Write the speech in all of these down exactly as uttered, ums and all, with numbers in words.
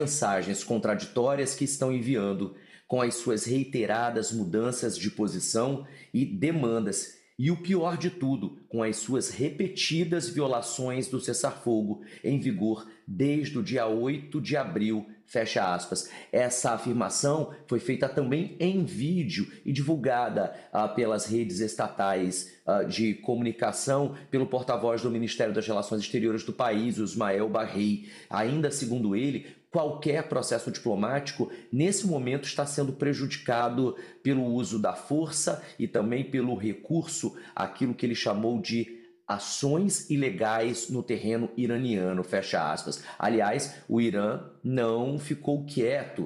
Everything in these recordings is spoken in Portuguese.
mensagens contraditórias que estão enviando com as suas reiteradas mudanças de posição e demandas. E o pior de tudo, com as suas repetidas violações do cessar-fogo em vigor desde o dia oito de abril, fecha aspas. Essa afirmação foi feita também em vídeo e divulgada ah, pelas redes estatais ah, de comunicação pelo porta-voz do Ministério das Relações Exteriores do país, o Ismael Barrei. Ainda segundo ele, qualquer processo diplomático, nesse momento, está sendo prejudicado pelo uso da força e também pelo recurso àquilo que ele chamou de ações ilegais no terreno iraniano, fecha aspas. Aliás, o Irã não ficou quieto,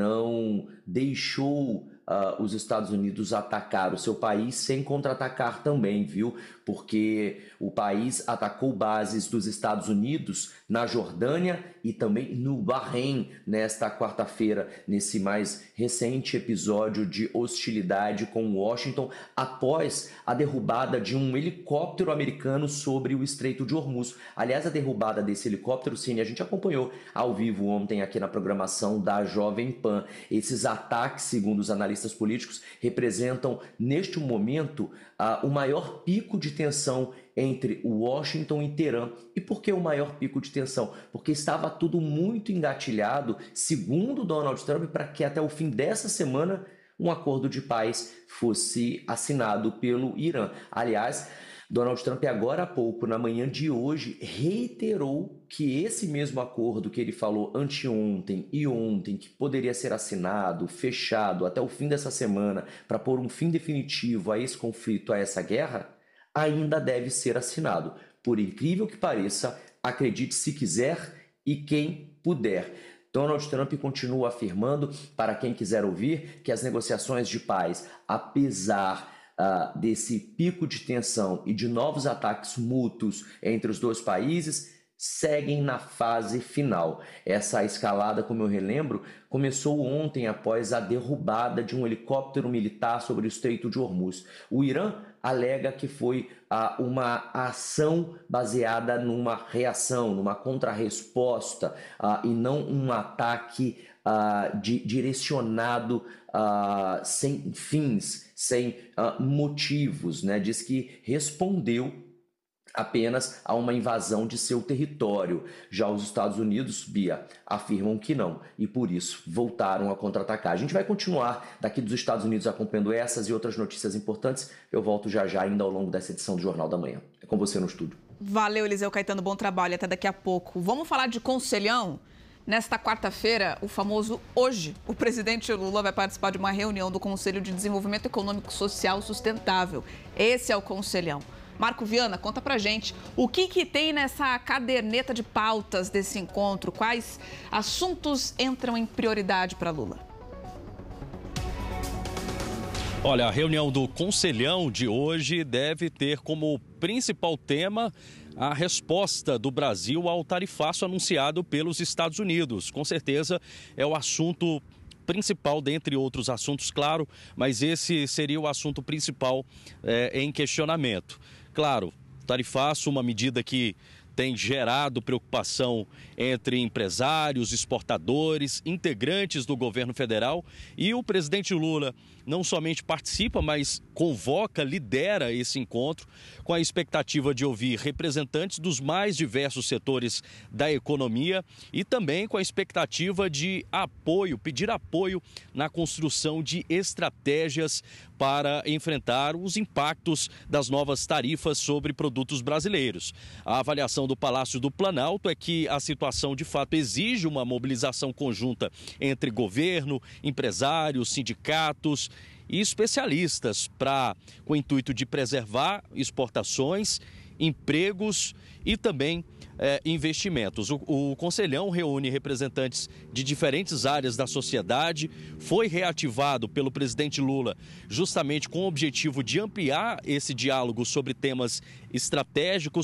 não deixou uh, os Estados Unidos atacar o seu país sem contra-atacar também, viu? Porque o país atacou bases dos Estados Unidos na Jordânia e também no Bahrein nesta quarta-feira, nesse mais recente episódio de hostilidade com Washington após a derrubada de um helicóptero americano sobre o Estreito de Hormuz. Aliás, a derrubada desse helicóptero, sim, a gente acompanhou ao vivo ontem aqui na programação da Jovem Pan. Esses ataques, segundo os analistas políticos, representam neste momento uh, o maior pico de tensão entre Washington e Teherã. E por que o maior pico de tensão? Porque estava tudo muito engatilhado, segundo Donald Trump, para que até o fim dessa semana um acordo de paz fosse assinado pelo Irã. Aliás, Donald Trump agora há pouco, na manhã de hoje, reiterou que esse mesmo acordo que ele falou anteontem e ontem, que poderia ser assinado, fechado até o fim dessa semana para pôr um fim definitivo a esse conflito, a essa guerra, ainda deve ser assinado. Por incrível que pareça, acredite se quiser e quem puder. Donald Trump continua afirmando, para quem quiser ouvir, que as negociações de paz, apesar uh, desse pico de tensão e de novos ataques mútuos entre os dois países, seguem na fase final. Essa escalada, como eu relembro, começou ontem após a derrubada de um helicóptero militar sobre o Estreito de Hormuz. O Irã alega que foi ah, uma ação baseada numa reação, numa contrarresposta ah, e não um ataque ah, de, direcionado ah, sem fins, sem ah, motivos, né? Diz que respondeu apenas a uma invasão de seu território. Já os Estados Unidos, Bia, afirmam que não e por isso voltaram a contra-atacar. A gente vai continuar daqui dos Estados Unidos acompanhando essas e outras notícias importantes. Eu volto já já ainda ao longo dessa edição do Jornal da Manhã. É com você no estúdio. Valeu, Eliseu Caetano, bom trabalho, até daqui a pouco. Vamos falar de Conselhão? Nesta quarta-feira, o famoso hoje, o presidente Lula vai participar de uma reunião do Conselho de Desenvolvimento Econômico Social Sustentável. Esse é o Conselhão. Marco Viana, conta pra gente o que que tem nessa caderneta de pautas desse encontro, quais assuntos entram em prioridade para Lula? Olha, a reunião do Conselhão de hoje deve ter como principal tema a resposta do Brasil ao tarifaço anunciado pelos Estados Unidos. Com certeza é o assunto principal, dentre outros assuntos, claro, mas esse seria o assunto principal é, em questionamento. Claro, tarifaço, uma medida que tem gerado preocupação entre empresários, exportadores, integrantes do governo federal, e o presidente Lula não somente participa, mas convoca, lidera esse encontro com a expectativa de ouvir representantes dos mais diversos setores da economia e também com a expectativa de apoio, pedir apoio na construção de estratégias para enfrentar os impactos das novas tarifas sobre produtos brasileiros. A avaliação do Palácio do Planalto é que a situação de fato exige uma mobilização conjunta entre governo, empresários, sindicatos e especialistas para, com o intuito de preservar exportações, empregos e também é, investimentos. O, o Conselhão reúne representantes de diferentes áreas da sociedade, foi reativado pelo presidente Lula justamente com o objetivo de ampliar esse diálogo sobre temas estratégicos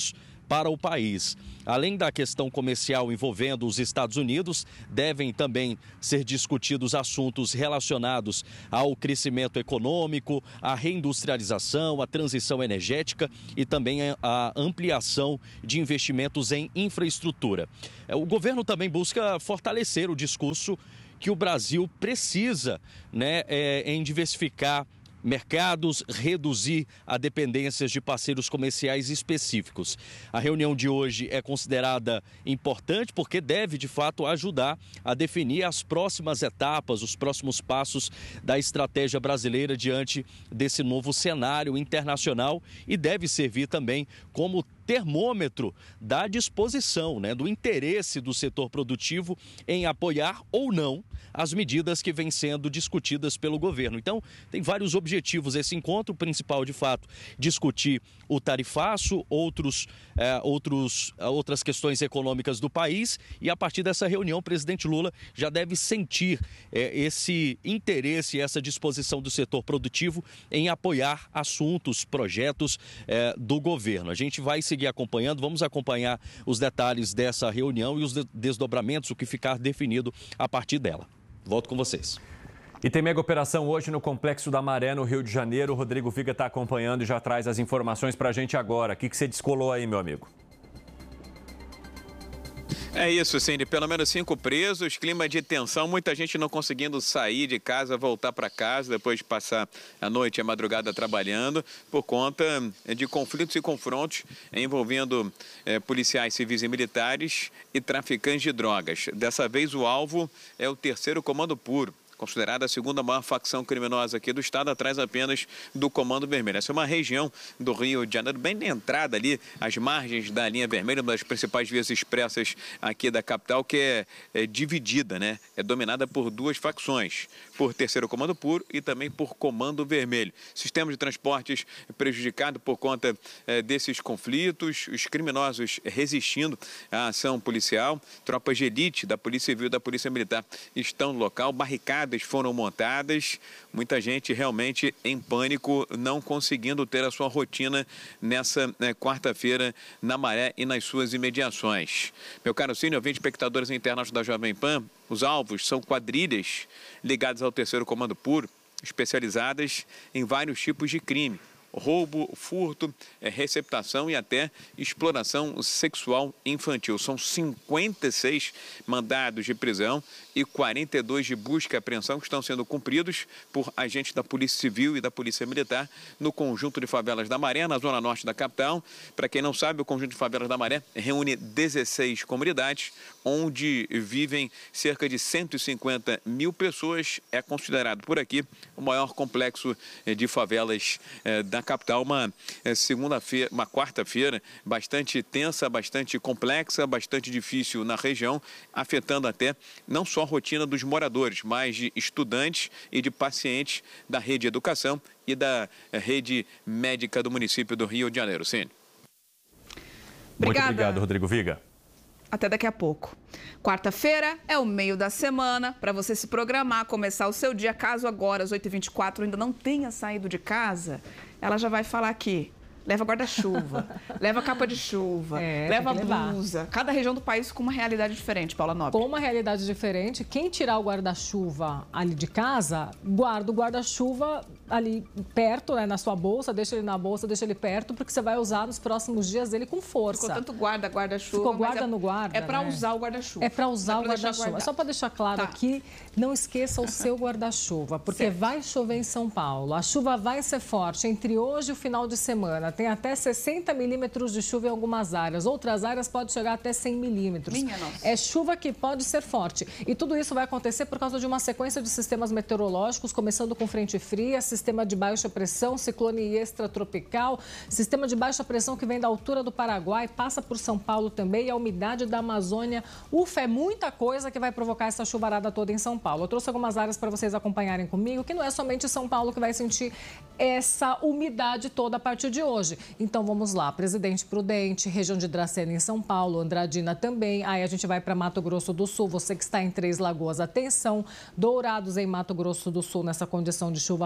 para o país. Além da questão comercial envolvendo os Estados Unidos, devem também ser discutidos assuntos relacionados ao crescimento econômico, à reindustrialização, à transição energética e também à ampliação de investimentos em infraestrutura. O governo também busca fortalecer o discurso que o Brasil precisa, né, é, em diversificar mercados, reduzir a dependências de parceiros comerciais específicos. A reunião de hoje é considerada importante porque deve, de fato, ajudar a definir as próximas etapas, os próximos passos da estratégia brasileira diante desse novo cenário internacional e deve servir também como termômetro da disposição, né, do interesse do setor produtivo em apoiar ou não as medidas que vêm sendo discutidas pelo governo. Então, tem vários objetivos esse encontro, o principal, de fato, discutir o tarifaço, outros, é, outros, outras questões econômicas do país e, a partir dessa reunião, o presidente Lula já deve sentir é, esse interesse, essa disposição do setor produtivo em apoiar assuntos, projetos é, do governo. A gente vai seguir acompanhando, vamos acompanhar os detalhes dessa reunião e os desdobramentos, o que ficar definido a partir dela. Volto com vocês. E tem mega operação hoje no Complexo da Maré, no Rio de Janeiro. O Rodrigo Viga está acompanhando e já traz as informações para a gente agora. O que, que você descolou aí, meu amigo? É isso, Cindy. Pelo menos cinco presos, clima de tensão, muita gente não conseguindo sair de casa, voltar para casa depois de passar a noite e a madrugada trabalhando, por conta de conflitos e confrontos envolvendo é, policiais civis e militares e traficantes de drogas. Dessa vez o alvo é o terceiro Comando Puro, considerada a segunda maior facção criminosa aqui do estado, atrás apenas do Comando Vermelho. Essa é uma região do Rio de Janeiro, bem na entrada ali, às margens da linha vermelha, uma das principais vias expressas aqui da capital, que é, é dividida, né? É dominada por duas facções, por Terceiro Comando Puro e também por Comando Vermelho. Sistema de transportes prejudicado por conta é, desses conflitos, os criminosos resistindo à ação policial, tropas de elite da Polícia Civil e da Polícia Militar estão no local, barricadas foram montadas, muita gente realmente em pânico, não conseguindo ter a sua rotina nessa né, quarta-feira na Maré e nas suas imediações. Meu caro Cine, ouvinte, espectadores internautas da Jovem Pan, os alvos são quadrilhas ligadas ao Terceiro Comando Puro, especializadas em vários tipos de crime. Roubo, furto, receptação e até exploração sexual infantil. São cinquenta e seis mandados de prisão e quarenta e dois de busca e apreensão que estão sendo cumpridos por agentes da Polícia Civil e da Polícia Militar no conjunto de favelas da Maré, na zona norte da capital. Para quem não sabe, o conjunto de favelas da Maré reúne dezesseis comunidades, onde vivem cerca de cento e cinquenta mil pessoas. É considerado por aqui o maior complexo de favelas da capital. Uma segunda-feira, uma quarta-feira bastante tensa, bastante complexa, bastante difícil na região, afetando até não só a rotina dos moradores, mas de estudantes e de pacientes da rede de educação e da rede médica do município do Rio de Janeiro. Sim. Muito obrigado, Rodrigo Viga. Até daqui a pouco. Quarta-feira é o meio da semana para você se programar, começar o seu dia. Caso agora, às oito e vinte e quatro, ainda não tenha saído de casa, ela já vai falar aqui. Leva guarda-chuva, leva capa de chuva, é, leva blusa. Cada região do país com uma realidade diferente, Paula Nobre. Com uma realidade diferente, quem tirar o guarda-chuva ali de casa, guarda o guarda-chuva ali perto, né, na sua bolsa, deixa ele na bolsa, deixa ele perto, porque você vai usar nos próximos dias ele com força. Ficou tanto guarda, guarda-chuva. Ficou guarda é, no guarda, É para né? usar o guarda-chuva. É para usar o guarda-chuva. É só para deixar claro tá. aqui, não esqueça o seu guarda-chuva, porque certo. vai chover em São Paulo. A chuva vai ser forte entre hoje e o final de semana. Tem até sessenta milímetros de chuva em algumas áreas. Outras áreas pode chegar até cem milímetros. Minha nossa. É chuva que pode ser forte. E tudo isso vai acontecer por causa de uma sequência de sistemas meteorológicos, começando com frente fria, sistema de baixa pressão, ciclone extratropical, sistema de baixa pressão que vem da altura do Paraguai, passa por São Paulo também, e a umidade da Amazônia. Ufa, é muita coisa que vai provocar essa chuvarada toda em São Paulo. Eu trouxe algumas áreas para vocês acompanharem comigo, que não é somente São Paulo que vai sentir essa umidade toda a partir de hoje. Então, vamos lá. Presidente Prudente, região de Dracena em São Paulo, Andradina também. Aí a gente vai para Mato Grosso do Sul. Você que está em Três Lagoas, atenção. Dourados em Mato Grosso do Sul, nessa condição de chuva forte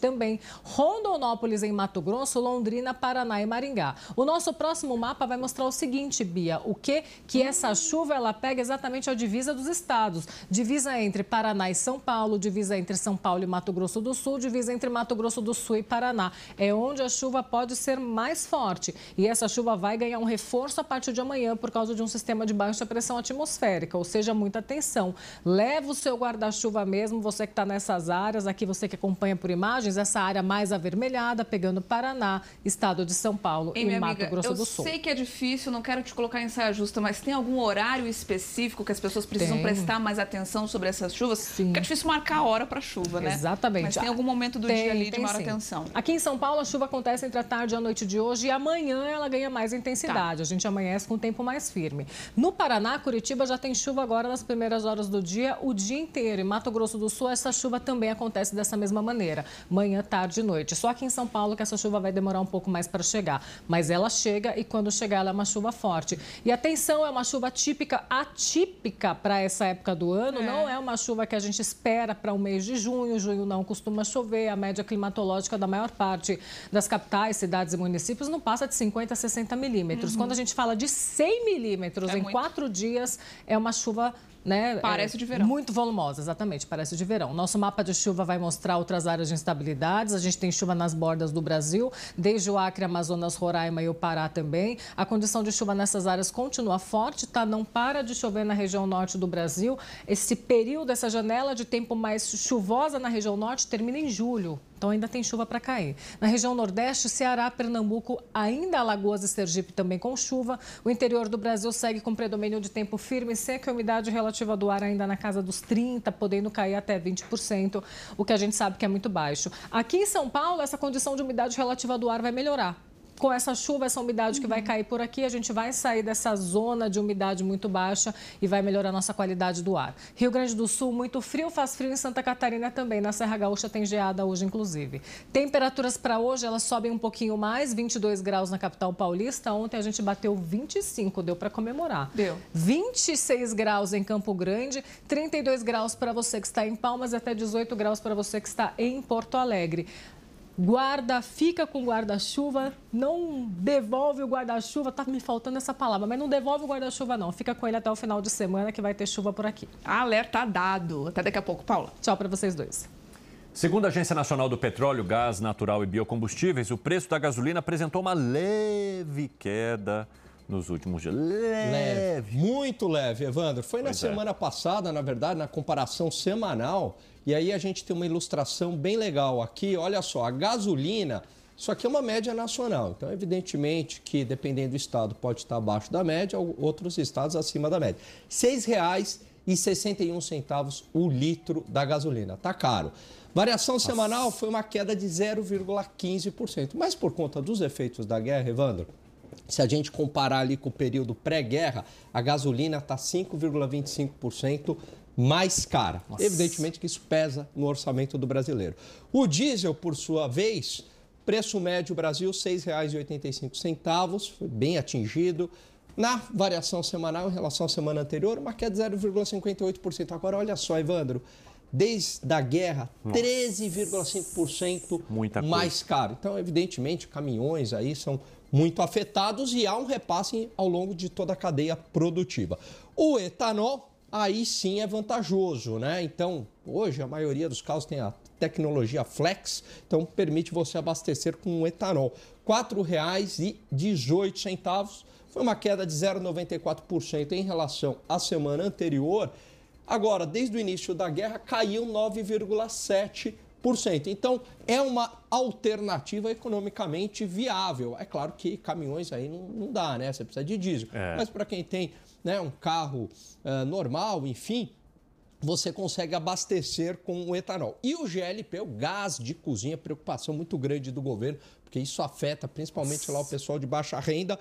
também, Rondonópolis em Mato Grosso, Londrina, Paraná e Maringá. O nosso próximo mapa vai mostrar o seguinte, Bia, o que que essa chuva ela pega exatamente a divisa dos estados. Divisa entre Paraná e São Paulo, divisa entre São Paulo e Mato Grosso do Sul, divisa entre Mato Grosso do Sul e Paraná. É onde a chuva pode ser mais forte. E essa chuva vai ganhar um reforço a partir de amanhã por causa de um sistema de baixa pressão atmosférica, ou seja, muita atenção. Leva o seu guarda-chuva mesmo, você que está nessas áreas, aqui você que acompanha por imagens, essa área mais avermelhada, pegando Paraná, estado de São Paulo Ei, e minha Mato amiga, Grosso eu do Sul. sei que é difícil, não quero te colocar em saia justa, mas tem algum horário específico que as pessoas precisam Tem. prestar mais atenção sobre essas chuvas? Sim. Porque é difícil marcar a hora para chuva, né? Exatamente. Mas tem algum momento do Tem, dia ali de tem maior sim. atenção. Aqui em São Paulo, a chuva acontece entre a tarde e a noite de hoje e amanhã ela ganha mais intensidade. Tá. A gente amanhece com o tempo mais firme. No Paraná, Curitiba já tem chuva agora nas primeiras horas do dia, o dia inteiro. Em Mato Grosso do Sul, essa chuva também acontece dessa mesma maneira. Manhã, tarde e noite. Só aqui em São Paulo que essa chuva vai demorar um pouco mais para chegar. Mas ela chega e quando chegar ela é uma chuva forte. E atenção, é uma chuva típica, atípica para essa época do ano. É. Não é uma chuva que a gente espera para o mês de junho. Junho não costuma chover. A média climatológica da maior parte das capitais, cidades e municípios não passa de cinquenta a sessenta milímetros. Uhum. Quando a gente fala de cem milímetros é em muito. quatro dias, é uma chuva... Né? Parece é, de verão. Muito volumosa, exatamente, parece de verão. Nosso mapa de chuva vai mostrar outras áreas de instabilidades. A gente tem chuva nas bordas do Brasil, desde o Acre, Amazonas, Roraima e o Pará também. A condição de chuva nessas áreas continua forte, tá? Não para de chover na região norte do Brasil. Esse período, essa janela de tempo mais chuvosa na região norte termina em julho. Então, ainda tem chuva para cair. Na região Nordeste, Ceará, Pernambuco, ainda Alagoas e Sergipe também com chuva. O interior do Brasil segue com predomínio de tempo firme, seco e umidade relativa do ar ainda na casa dos trinta por cento, podendo cair até vinte por cento, o que a gente sabe que é muito baixo. Aqui em São Paulo, essa condição de umidade relativa do ar vai melhorar. Com essa chuva, essa umidade que vai cair por aqui, a gente vai sair dessa zona de umidade muito baixa e vai melhorar a nossa qualidade do ar. Rio Grande do Sul, muito frio, faz frio em Santa Catarina também. Na Serra Gaúcha tem geada hoje, inclusive. Temperaturas para hoje, elas sobem um pouquinho mais, vinte e dois graus na capital paulista. Ontem a gente bateu vinte e cinco, deu para comemorar. Deu. vinte e seis graus em Campo Grande, trinta e dois graus para você que está em Palmas e até dezoito graus para você que está em Porto Alegre. Guarda, fica com guarda-chuva, não devolve o guarda-chuva, tá me faltando essa palavra, mas não devolve o guarda-chuva não, fica com ele até o final de semana que vai ter chuva por aqui. Alerta dado. Até daqui a pouco, Paula. Tchau para vocês dois. Segundo a Agência Nacional do Petróleo, Gás Natural e Biocombustíveis, o preço da gasolina apresentou uma leve queda nos últimos dias. Leve. leve. Muito leve, Evandro. Foi Pois na é. semana passada, na verdade, na comparação semanal. E aí a gente tem uma ilustração bem legal aqui. Olha só, a gasolina, isso aqui é uma média nacional. Então, evidentemente que, dependendo do estado, pode estar abaixo da média, outros estados acima da média. seis reais e sessenta e um centavos o litro da gasolina. Tá caro. Variação Nossa. semanal foi uma queda de zero vírgula quinze por cento. Mas por conta dos efeitos da guerra, Evandro, se a gente comparar ali com o período pré-guerra, a gasolina está cinco vírgula vinte e cinco por cento mais cara. Nossa. Evidentemente que isso pesa no orçamento do brasileiro. O diesel, por sua vez, preço médio Brasil, seis reais e oitenta e cinco centavos, foi bem atingido. Na variação semanal, em relação à semana anterior, uma queda de zero vírgula cinquenta e oito por cento. Agora, olha só, Evandro, desde a guerra, treze vírgula cinco por cento mais caro. Então, evidentemente, caminhões aí são muito afetados e há um repasse ao longo de toda a cadeia produtiva. O etanol, aí sim é vantajoso, né? Então, hoje a maioria dos carros tem a tecnologia Flex, então permite você abastecer com etanol. quatro reais e dezoito centavos, foi uma queda de zero vírgula noventa e quatro por cento em relação à semana anterior. Agora, desde o início da guerra, caiu nove vírgula sete por cento. Então, é uma alternativa economicamente viável. É claro que caminhões aí não, não dá, né? Você precisa de diesel. É. Mas para quem tem, né, um carro uh, normal, enfim, você consegue abastecer com o etanol. E o G L P, o gás de cozinha, preocupação muito grande do governo, porque isso afeta principalmente lá o pessoal de baixa renda.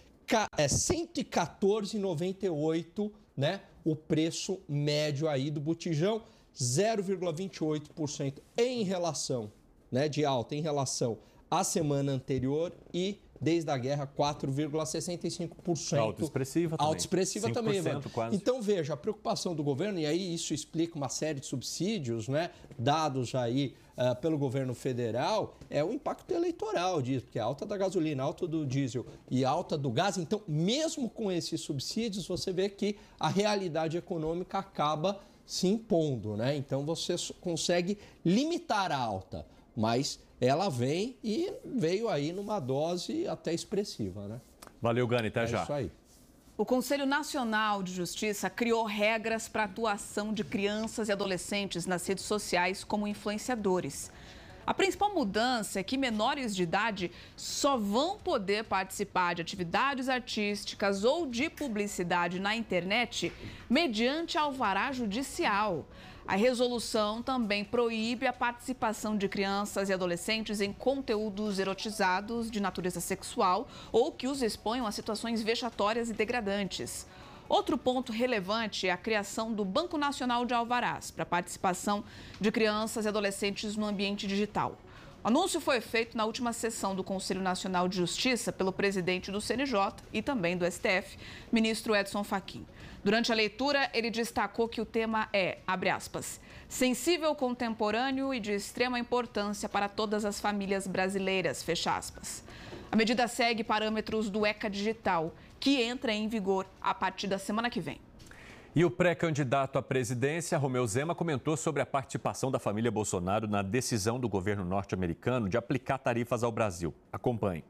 É cento e quatorze reais e noventa e oito centavos, né? O preço médio aí do botijão, zero vírgula vinte e oito por cento em relação, né, de alta em relação à semana anterior e desde a guerra, quatro vírgula sessenta e cinco por cento. Autoexpressiva também. Autoexpressiva também, Evandro. Quase. Então, veja, a preocupação do governo, e aí isso explica uma série de subsídios, né, dados aí uh, pelo governo federal, é o impacto eleitoral disso, porque a alta da gasolina, alta do diesel e alta do gás. Então, mesmo com esses subsídios, você vê que a realidade econômica acaba se impondo, né? Então, você consegue limitar a alta, mas ela vem e veio aí numa dose até expressiva, né? Valeu, Gani, até é já. Isso aí. O Conselho Nacional de Justiça criou regras para a atuação de crianças e adolescentes nas redes sociais como influenciadores. A principal mudança é que menores de idade só vão poder participar de atividades artísticas ou de publicidade na internet mediante alvará judicial. A resolução também proíbe a participação de crianças e adolescentes em conteúdos erotizados de natureza sexual ou que os exponham a situações vexatórias e degradantes. Outro ponto relevante é a criação do Banco Nacional de Alvarás para a participação de crianças e adolescentes no ambiente digital. O anúncio foi feito na última sessão do Conselho Nacional de Justiça pelo presidente do C N J e também do S T F, ministro Edson Fachin. Durante a leitura, ele destacou que o tema é, abre aspas, sensível, contemporâneo e de extrema importância para todas as famílias brasileiras, fecha aspas. A medida segue parâmetros do ECA Digital, que entra em vigor a partir da semana que vem. E o pré-candidato à presidência, Romeu Zema, comentou sobre a participação da família Bolsonaro na decisão do governo norte-americano de aplicar tarifas ao Brasil. Acompanhe.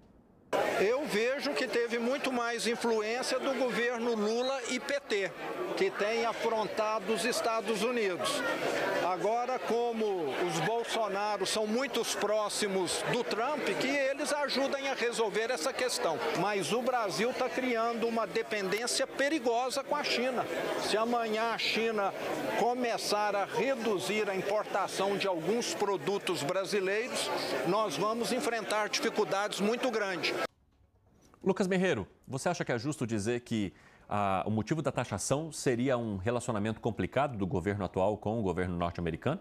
Eu vejo que teve muito mais influência do governo Lula e P T, que tem afrontado os Estados Unidos. Agora, como os Bolsonaro são muito próximos do Trump, que eles ajudem a resolver essa questão. Mas o Brasil está criando uma dependência perigosa com a China. Se amanhã a China começar a reduzir a importação de alguns produtos brasileiros, nós vamos enfrentar dificuldades muito grandes. Lucas Merreiro, você acha que é justo dizer que ah, o motivo da taxação seria um relacionamento complicado do governo atual com o governo norte-americano?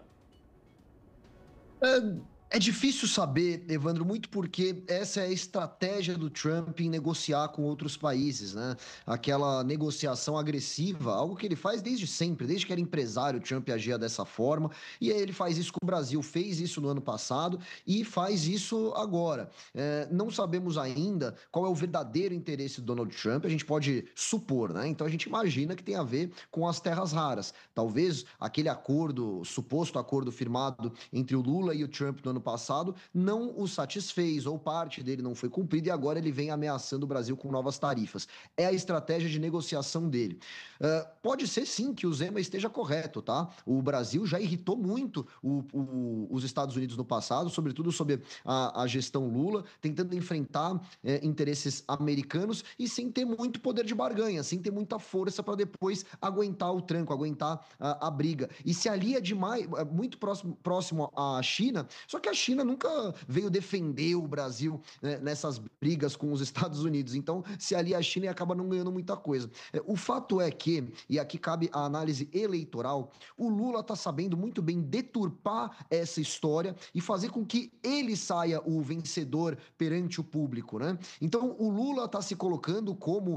É... É difícil saber, Evandro, muito porque essa é a estratégia do Trump em negociar com outros países, né? Aquela negociação agressiva, algo que ele faz desde sempre, desde que era empresário, o Trump agia dessa forma, e aí ele faz isso com o Brasil, fez isso no ano passado e faz isso agora. É, não sabemos ainda qual é o verdadeiro interesse do Donald Trump, a gente pode supor, né? Então a gente imagina que tem a ver com as terras raras. Talvez aquele acordo, suposto acordo firmado entre o Lula e o Trump no ano passado não o satisfez ou parte dele não foi cumprida e agora ele vem ameaçando o Brasil com novas tarifas. É a estratégia de negociação dele. Uh, pode ser sim que o Zema esteja correto, tá? O Brasil já irritou muito o, o, os Estados Unidos no passado, sobretudo sob a, a gestão Lula, tentando enfrentar é, interesses americanos e sem ter muito poder de barganha, sem ter muita força para depois aguentar o tranco, aguentar a, a briga. E se alia demais, muito próximo, próximo à China, só que a China nunca veio defender o Brasil, né, nessas brigas com os Estados Unidos. Então, se ali a China acaba não ganhando muita coisa. O fato é que, e aqui cabe a análise eleitoral, o Lula está sabendo muito bem deturpar essa história e fazer com que ele saia o vencedor perante o público, né? Então, o Lula está se colocando como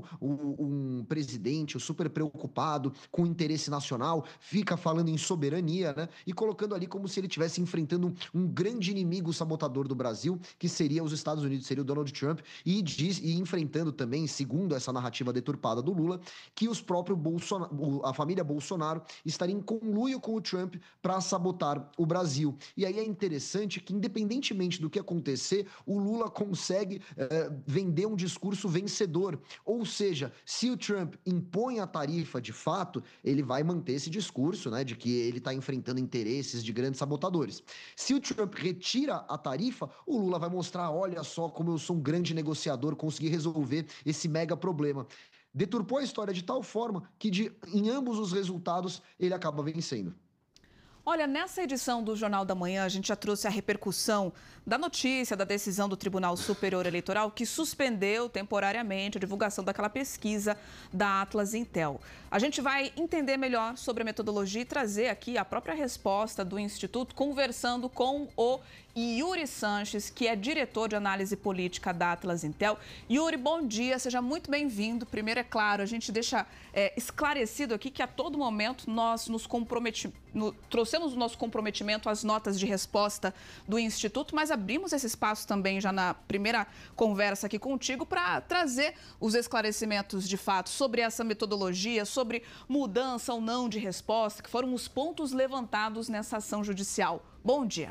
um presidente super preocupado com o interesse nacional, fica falando em soberania, né? E colocando ali como se ele estivesse enfrentando um grande inimigo sabotador do Brasil, que seria os Estados Unidos, seria o Donald Trump, e, diz, e enfrentando também, segundo essa narrativa deturpada do Lula, que os próprios Bolsonaro, a família Bolsonaro estaria em conluio com o Trump para sabotar o Brasil. E aí é interessante que, independentemente do que acontecer, o Lula consegue eh, vender um discurso vencedor. Ou seja, se o Trump impõe a tarifa de fato, ele vai manter esse discurso, né, de que ele está enfrentando interesses de grandes sabotadores. Se o Trump retira a tarifa, o Lula vai mostrar, olha só como eu sou um grande negociador, consegui resolver esse mega problema. Deturpou a história de tal forma que de, em ambos os resultados ele acaba vencendo. Olha, nessa edição do Jornal da Manhã, a gente já trouxe a repercussão da notícia da decisão do Tribunal Superior Eleitoral que suspendeu temporariamente a divulgação daquela pesquisa da Atlas Intel. A gente vai entender melhor sobre a metodologia e trazer aqui a própria resposta do Instituto, conversando com o Yuri Sanches, que é diretor de análise política da Atlas Intel. Yuri, bom dia, seja muito bem-vindo. Primeiro, é claro, a gente deixa é, esclarecido aqui que a todo momento nós nos comprometi... no... trouxemos o nosso comprometimento às notas de resposta do Instituto, mas abrimos esse espaço também já na primeira conversa aqui contigo para trazer os esclarecimentos de fato sobre essa metodologia, sobre mudança ou não de resposta, que foram os pontos levantados nessa ação judicial. Bom dia.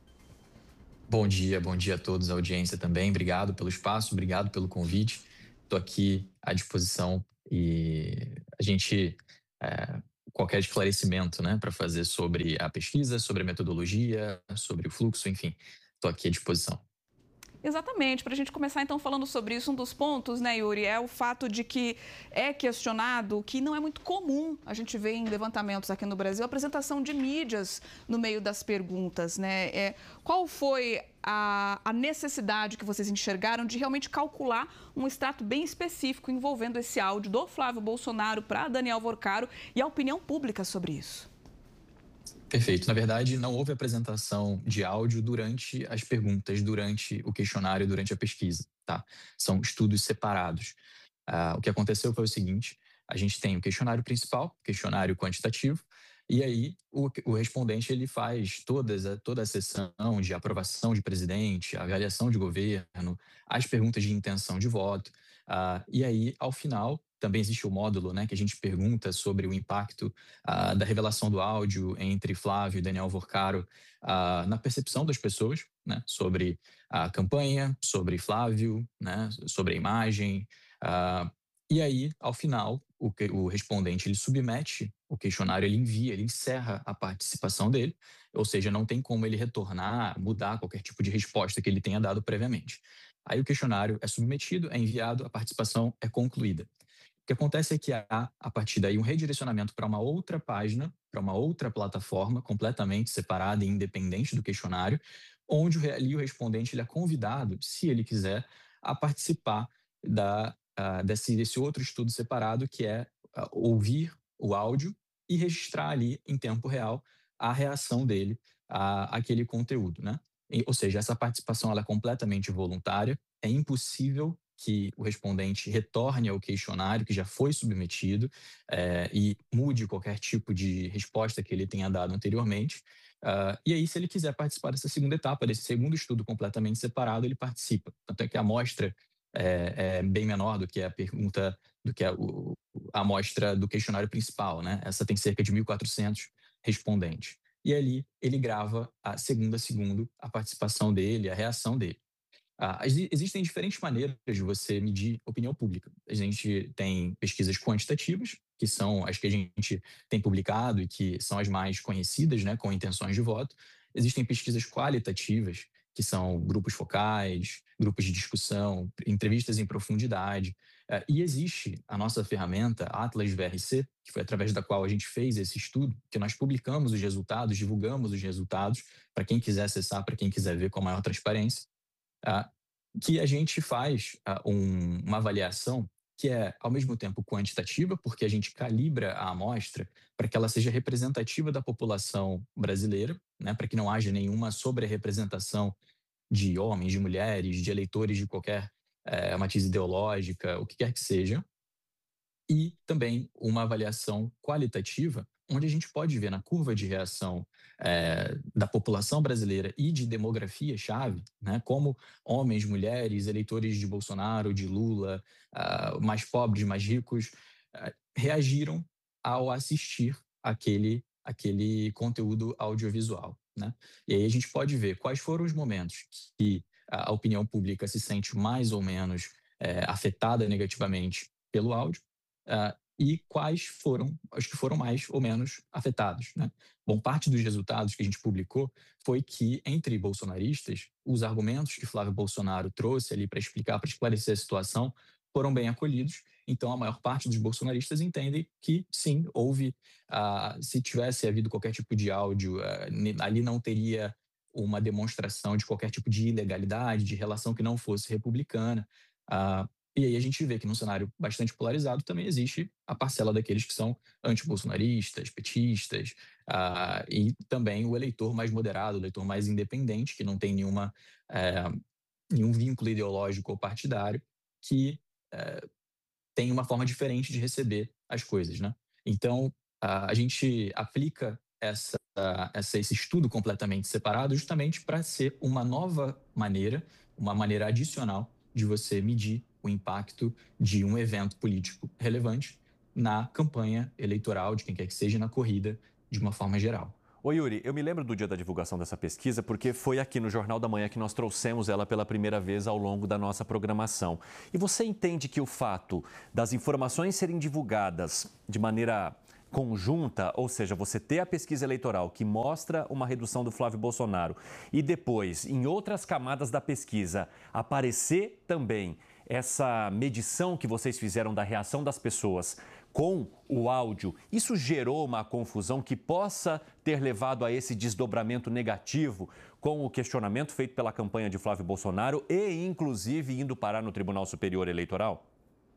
Bom dia, bom dia a todos, a audiência também. Obrigado pelo espaço, obrigado pelo convite. Estou aqui à disposição e a gente, é, qualquer esclarecimento, né, para fazer sobre a pesquisa, sobre a metodologia, sobre o fluxo, enfim, estou aqui à disposição. Exatamente. Para a gente começar, então, falando sobre isso, um dos pontos, né, Yuri, é o fato de que é questionado que não é muito comum a gente ver em levantamentos aqui no Brasil a apresentação de mídias no meio das perguntas, né? É, qual foi a, a necessidade que vocês enxergaram de realmente calcular um extrato bem específico envolvendo esse áudio do Flávio Bolsonaro para Daniel Vorcaro e a opinião pública sobre isso? Perfeito. Na verdade, não houve apresentação de áudio durante as perguntas, durante o questionário, durante a pesquisa, tá? São estudos separados. Ah, o que aconteceu foi o seguinte: a gente tem o questionário principal, questionário quantitativo, e aí o, o respondente ele faz todas, toda a sessão de aprovação de presidente, avaliação de governo, as perguntas de intenção de voto, ah, e aí, ao final, também existe o módulo, né, que a gente pergunta sobre o impacto uh, da revelação do áudio entre Flávio e Daniel Vorcaro uh, na percepção das pessoas, né, sobre a campanha, sobre Flávio, né, sobre a imagem. Uh, e aí, ao final, o, o respondente ele submete o questionário, ele envia, ele encerra a participação dele, ou seja, não tem como ele retornar, mudar qualquer tipo de resposta que ele tenha dado previamente. Aí o questionário é submetido, é enviado, a participação é concluída. O que acontece é que há, a partir daí, um redirecionamento para uma outra página, para uma outra plataforma, completamente separada e independente do questionário, onde ali o respondente ele é convidado, se ele quiser, a participar da, uh, desse, desse outro estudo separado, que é uh, ouvir o áudio e registrar ali, em tempo real, a reação dele a, àquele conteúdo, né? E, ou seja, essa participação ela é completamente voluntária, é impossível que o respondente retorne ao questionário que já foi submetido é, e mude qualquer tipo de resposta que ele tenha dado anteriormente. Uh, e aí, se ele quiser participar dessa segunda etapa, desse segundo estudo completamente separado, ele participa. Tanto é que a amostra é, é bem menor do que a pergunta, do que a, o, a amostra do questionário principal, né? Essa tem cerca de mil e quatrocentos respondentes. E ali ele grava a segunda a segundo a participação dele, a reação dele. Ah, existem diferentes maneiras de você medir opinião pública. A gente tem pesquisas quantitativas, que são as que a gente tem publicado e que são as mais conhecidas, né, com intenções de voto. Existem pesquisas qualitativas, que são grupos focais, grupos de discussão, entrevistas em profundidade. E existe a nossa ferramenta, Atlas V R C, que foi através da qual a gente fez esse estudo, que nós publicamos os resultados, divulgamos os resultados, para quem quiser acessar, para quem quiser ver com a maior transparência. Uh, que a gente faz uh, um, uma avaliação que é, ao mesmo tempo, quantitativa, porque a gente calibra a amostra para que ela seja representativa da população brasileira, né, para que não haja nenhuma sobre-representação de homens, de mulheres, de eleitores de qualquer uh, matiz ideológica, o que quer que seja. E também uma avaliação qualitativa, onde a gente pode ver na curva de reação é, da população brasileira e de demografia-chave, né, como homens, mulheres, eleitores de Bolsonaro, de Lula, uh, mais pobres, mais ricos, uh, reagiram ao assistir aquele, aquele conteúdo audiovisual, né? E aí a gente pode ver quais foram os momentos que a opinião pública se sente mais ou menos é, afetada negativamente pelo áudio, Uh, e quais foram os que foram mais ou menos afetados, né? Bom, parte dos resultados que a gente publicou foi que, entre bolsonaristas, os argumentos que Flávio Bolsonaro trouxe ali para explicar, para esclarecer a situação, foram bem acolhidos. Então, a maior parte dos bolsonaristas entendem que, sim, houve, uh, se tivesse havido qualquer tipo de áudio, uh, ali não teria uma demonstração de qualquer tipo de ilegalidade, de relação que não fosse republicana. Uh, E aí a gente vê que num cenário bastante polarizado também existe a parcela daqueles que são antibolsonaristas, petistas, ah, e também o eleitor mais moderado, o eleitor mais independente, que não tem nenhuma, é, nenhum vínculo ideológico ou partidário, que é, tem uma forma diferente de receber as coisas, né? Então, a, a gente aplica essa, essa, esse estudo completamente separado justamente para ser uma nova maneira, uma maneira adicional de você medir o impacto de um evento político relevante na campanha eleitoral, de quem quer que seja, na corrida, de uma forma geral. Ô Yuri, eu me lembro do dia da divulgação dessa pesquisa porque foi aqui no Jornal da Manhã que nós trouxemos ela pela primeira vez ao longo da nossa programação. E você entende que o fato das informações serem divulgadas de maneira conjunta, ou seja, você ter a pesquisa eleitoral que mostra uma redução do Flávio Bolsonaro e depois, em outras camadas da pesquisa, aparecer também essa medição que vocês fizeram da reação das pessoas com o áudio, isso gerou uma confusão que possa ter levado a esse desdobramento negativo com o questionamento feito pela campanha de Flávio Bolsonaro e, inclusive, indo parar no Tribunal Superior Eleitoral?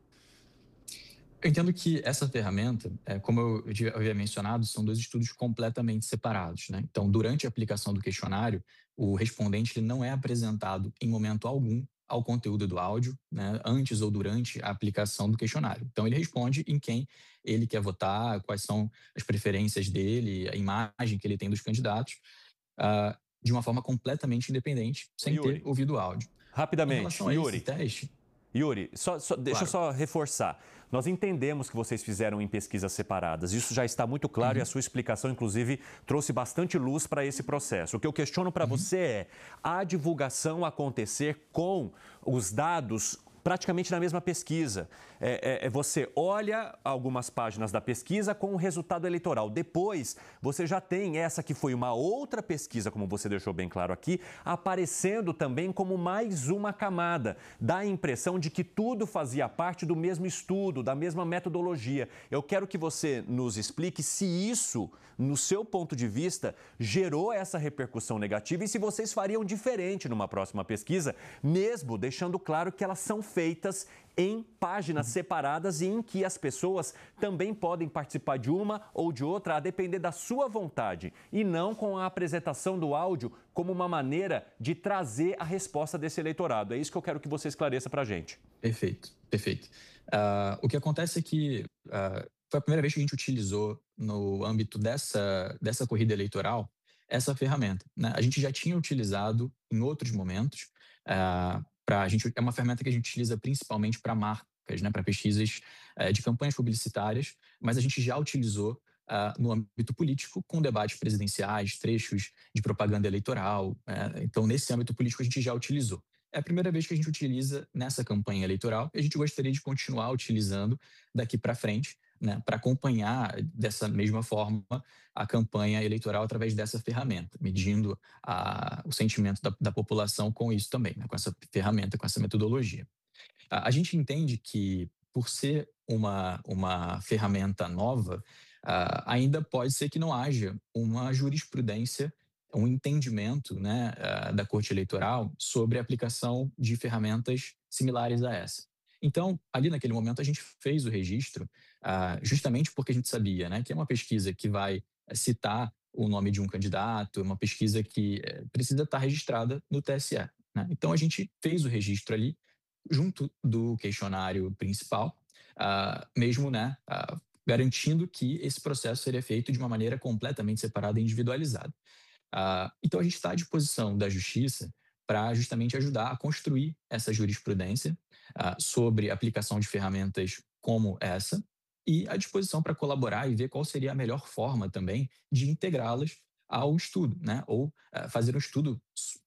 Eu entendo que essa ferramenta, é, como eu havia mencionado, são dois estudos completamente separados, né? Então, durante a aplicação do questionário, o respondente ele não é apresentado em momento algum ao conteúdo do áudio, né, antes ou durante a aplicação do questionário. Então, ele responde em quem ele quer votar, quais são as preferências dele, a imagem que ele tem dos candidatos, uh, de uma forma completamente independente, sem Yuri, ter ouvido o áudio. Rapidamente, Yuri. Teste, Yuri, só, só, deixa eu só reforçar. Nós entendemos que vocês fizeram em pesquisas separadas. Isso já está muito claro uhum. e a sua explicação, inclusive, trouxe bastante luz para esse processo. O que eu questiono para uhum. você é a divulgação acontecer com os dados praticamente na mesma pesquisa. É, é, você olha algumas páginas da pesquisa com o resultado eleitoral. Depois, você já tem essa que foi uma outra pesquisa, como você deixou bem claro aqui, aparecendo também como mais uma camada. Dá a impressão de que tudo fazia parte do mesmo estudo, da mesma metodologia. Eu quero que você nos explique se isso, no seu ponto de vista, gerou essa repercussão negativa e se vocês fariam diferente numa próxima pesquisa, mesmo deixando claro que elas são feitas em páginas separadas e em que as pessoas também podem participar de uma ou de outra, a depender da sua vontade, e não com a apresentação do áudio como uma maneira de trazer a resposta desse eleitorado. É isso que eu quero que você esclareça para a gente. Perfeito, perfeito. Uh, o que acontece é que uh, foi a primeira vez que a gente utilizou no âmbito dessa, dessa corrida eleitoral essa ferramenta, né? A gente já tinha utilizado em outros momentos, uh, Pra gente, é uma ferramenta que a gente utiliza principalmente para marcas, né, para pesquisas é, de campanhas publicitárias, mas a gente já utilizou uh, no âmbito político com debates presidenciais, trechos de propaganda eleitoral. É, então, nesse âmbito político, a gente já utilizou. É a primeira vez que a gente utiliza nessa campanha eleitoral e a gente gostaria de continuar utilizando daqui para frente, né, para acompanhar dessa mesma forma a campanha eleitoral através dessa ferramenta, medindo a, o sentimento da, da população com isso também, né, com essa ferramenta, com essa metodologia. A, a gente entende que, por ser uma, uma ferramenta nova, a, ainda pode ser que não haja uma jurisprudência, um entendimento, né, a, da Corte Eleitoral sobre a aplicação de ferramentas similares a essa. Então, ali naquele momento, a gente fez o registro uh, justamente porque a gente sabia, né, que é uma pesquisa que vai citar o nome de um candidato, uma pesquisa que uh, precisa estar registrada no T S E. Né? Então, a gente fez o registro ali, junto do questionário principal, uh, mesmo né, uh, garantindo que esse processo seria feito de uma maneira completamente separada e individualizada. Uh, então, a gente está à disposição da Justiça para justamente ajudar a construir essa jurisprudência Uh, sobre a aplicação de ferramentas como essa e à disposição para colaborar e ver qual seria a melhor forma também de integrá-las ao estudo, né? Ou uh, fazer um estudo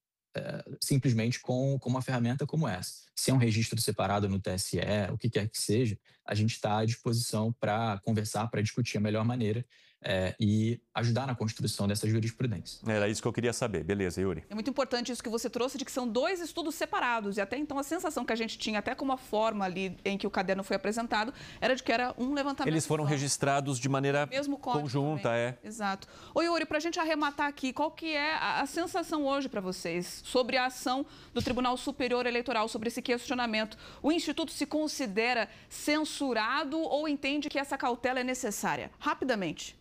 uh, simplesmente com, com uma ferramenta como essa. Se é um registro separado no T S E, o que quer que seja, a gente está à disposição para conversar, para discutir a melhor maneira é, e ajudar na construção dessa jurisprudência. Era isso que eu queria saber. Beleza, Yuri. É muito importante isso que você trouxe, de que são dois estudos separados. E até então a sensação que a gente tinha, até como a forma ali em que o caderno foi apresentado, era de que era um levantamento. Eles foram só. registrados de maneira Mesmo conjunta, também. é. Exato. Ô, Yuri, para a gente arrematar aqui, qual que é a, a sensação hoje para vocês sobre a ação do Tribunal Superior Eleitoral, sobre esse questionamento? O Instituto se considera censurado ou entende que essa cautela é necessária? Rapidamente.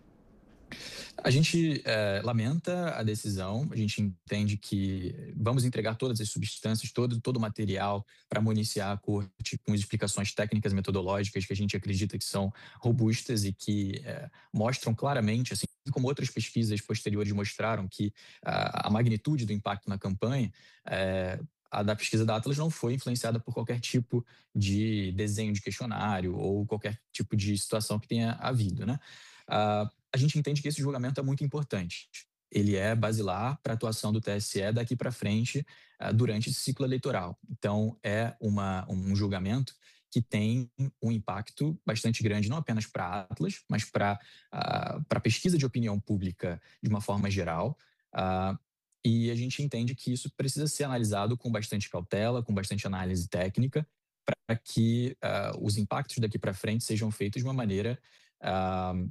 A gente é, lamenta a decisão, a gente entende que vamos entregar todas as substâncias, todo, todo o material para municiar a corte com explicações técnicas metodológicas que a gente acredita que são robustas e que é, mostram claramente, assim como outras pesquisas posteriores mostraram, que a, a magnitude do impacto na campanha, é, a da pesquisa da Atlas não foi influenciada por qualquer tipo de desenho de questionário ou qualquer tipo de situação que tenha havido, né? Uh, a gente entende que esse julgamento é muito importante. Ele é basilar para a atuação do T S E daqui para frente uh, durante esse ciclo eleitoral. Então, é uma, um julgamento que tem um impacto bastante grande, não apenas para a Atlas, mas para uh, a pesquisa de opinião pública de uma forma geral. Uh, e a gente entende que isso precisa ser analisado com bastante cautela, com bastante análise técnica, para que uh, os impactos daqui para frente sejam feitos de uma maneira uh,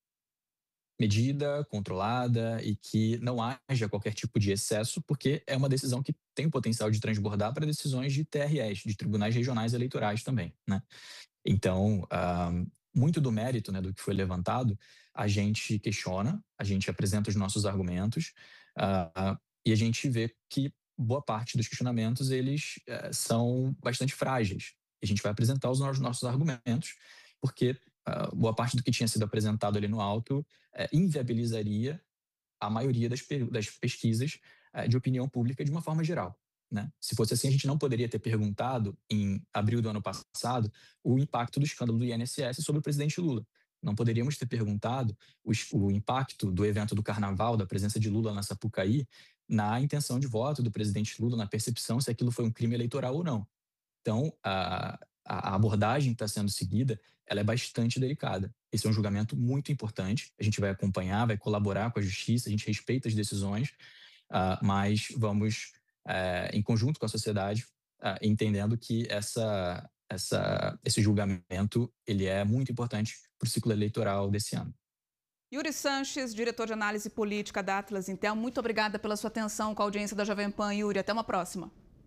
medida, controlada e que não haja qualquer tipo de excesso, porque é uma decisão que tem o potencial de transbordar para decisões de T R Es, de tribunais regionais eleitorais também, né? Então, uh, muito do mérito, né, do que foi levantado, a gente questiona, a gente apresenta os nossos argumentos uh, e a gente vê que boa parte dos questionamentos eles uh, são bastante frágeis. A gente vai apresentar os nossos argumentos, porque Uh, boa parte do que tinha sido apresentado ali no alto uh, inviabilizaria a maioria das, pe das pesquisas uh, de opinião pública de uma forma geral, né? Se fosse assim, a gente não poderia ter perguntado, em abril do ano passado, o impacto do escândalo do I N S S sobre o presidente Lula. Não poderíamos ter perguntado o, o impacto do evento do Carnaval, da presença de Lula na Sapucaí, na intenção de voto do presidente Lula, na percepção se aquilo foi um crime eleitoral ou não. Então, uh, a abordagem que está sendo seguida, ela é bastante delicada. Esse é um julgamento muito importante. A gente vai acompanhar, vai colaborar com a justiça, a gente respeita as decisões, uh, mas vamos, uh, em conjunto com a sociedade, uh, entendendo que essa, essa, esse julgamento ele é muito importante para o ciclo eleitoral desse ano. Yuri Sanches, diretor de análise política da Atlas Intel, muito obrigada pela sua atenção com a audiência da Jovem Pan. Yuri, até uma próxima.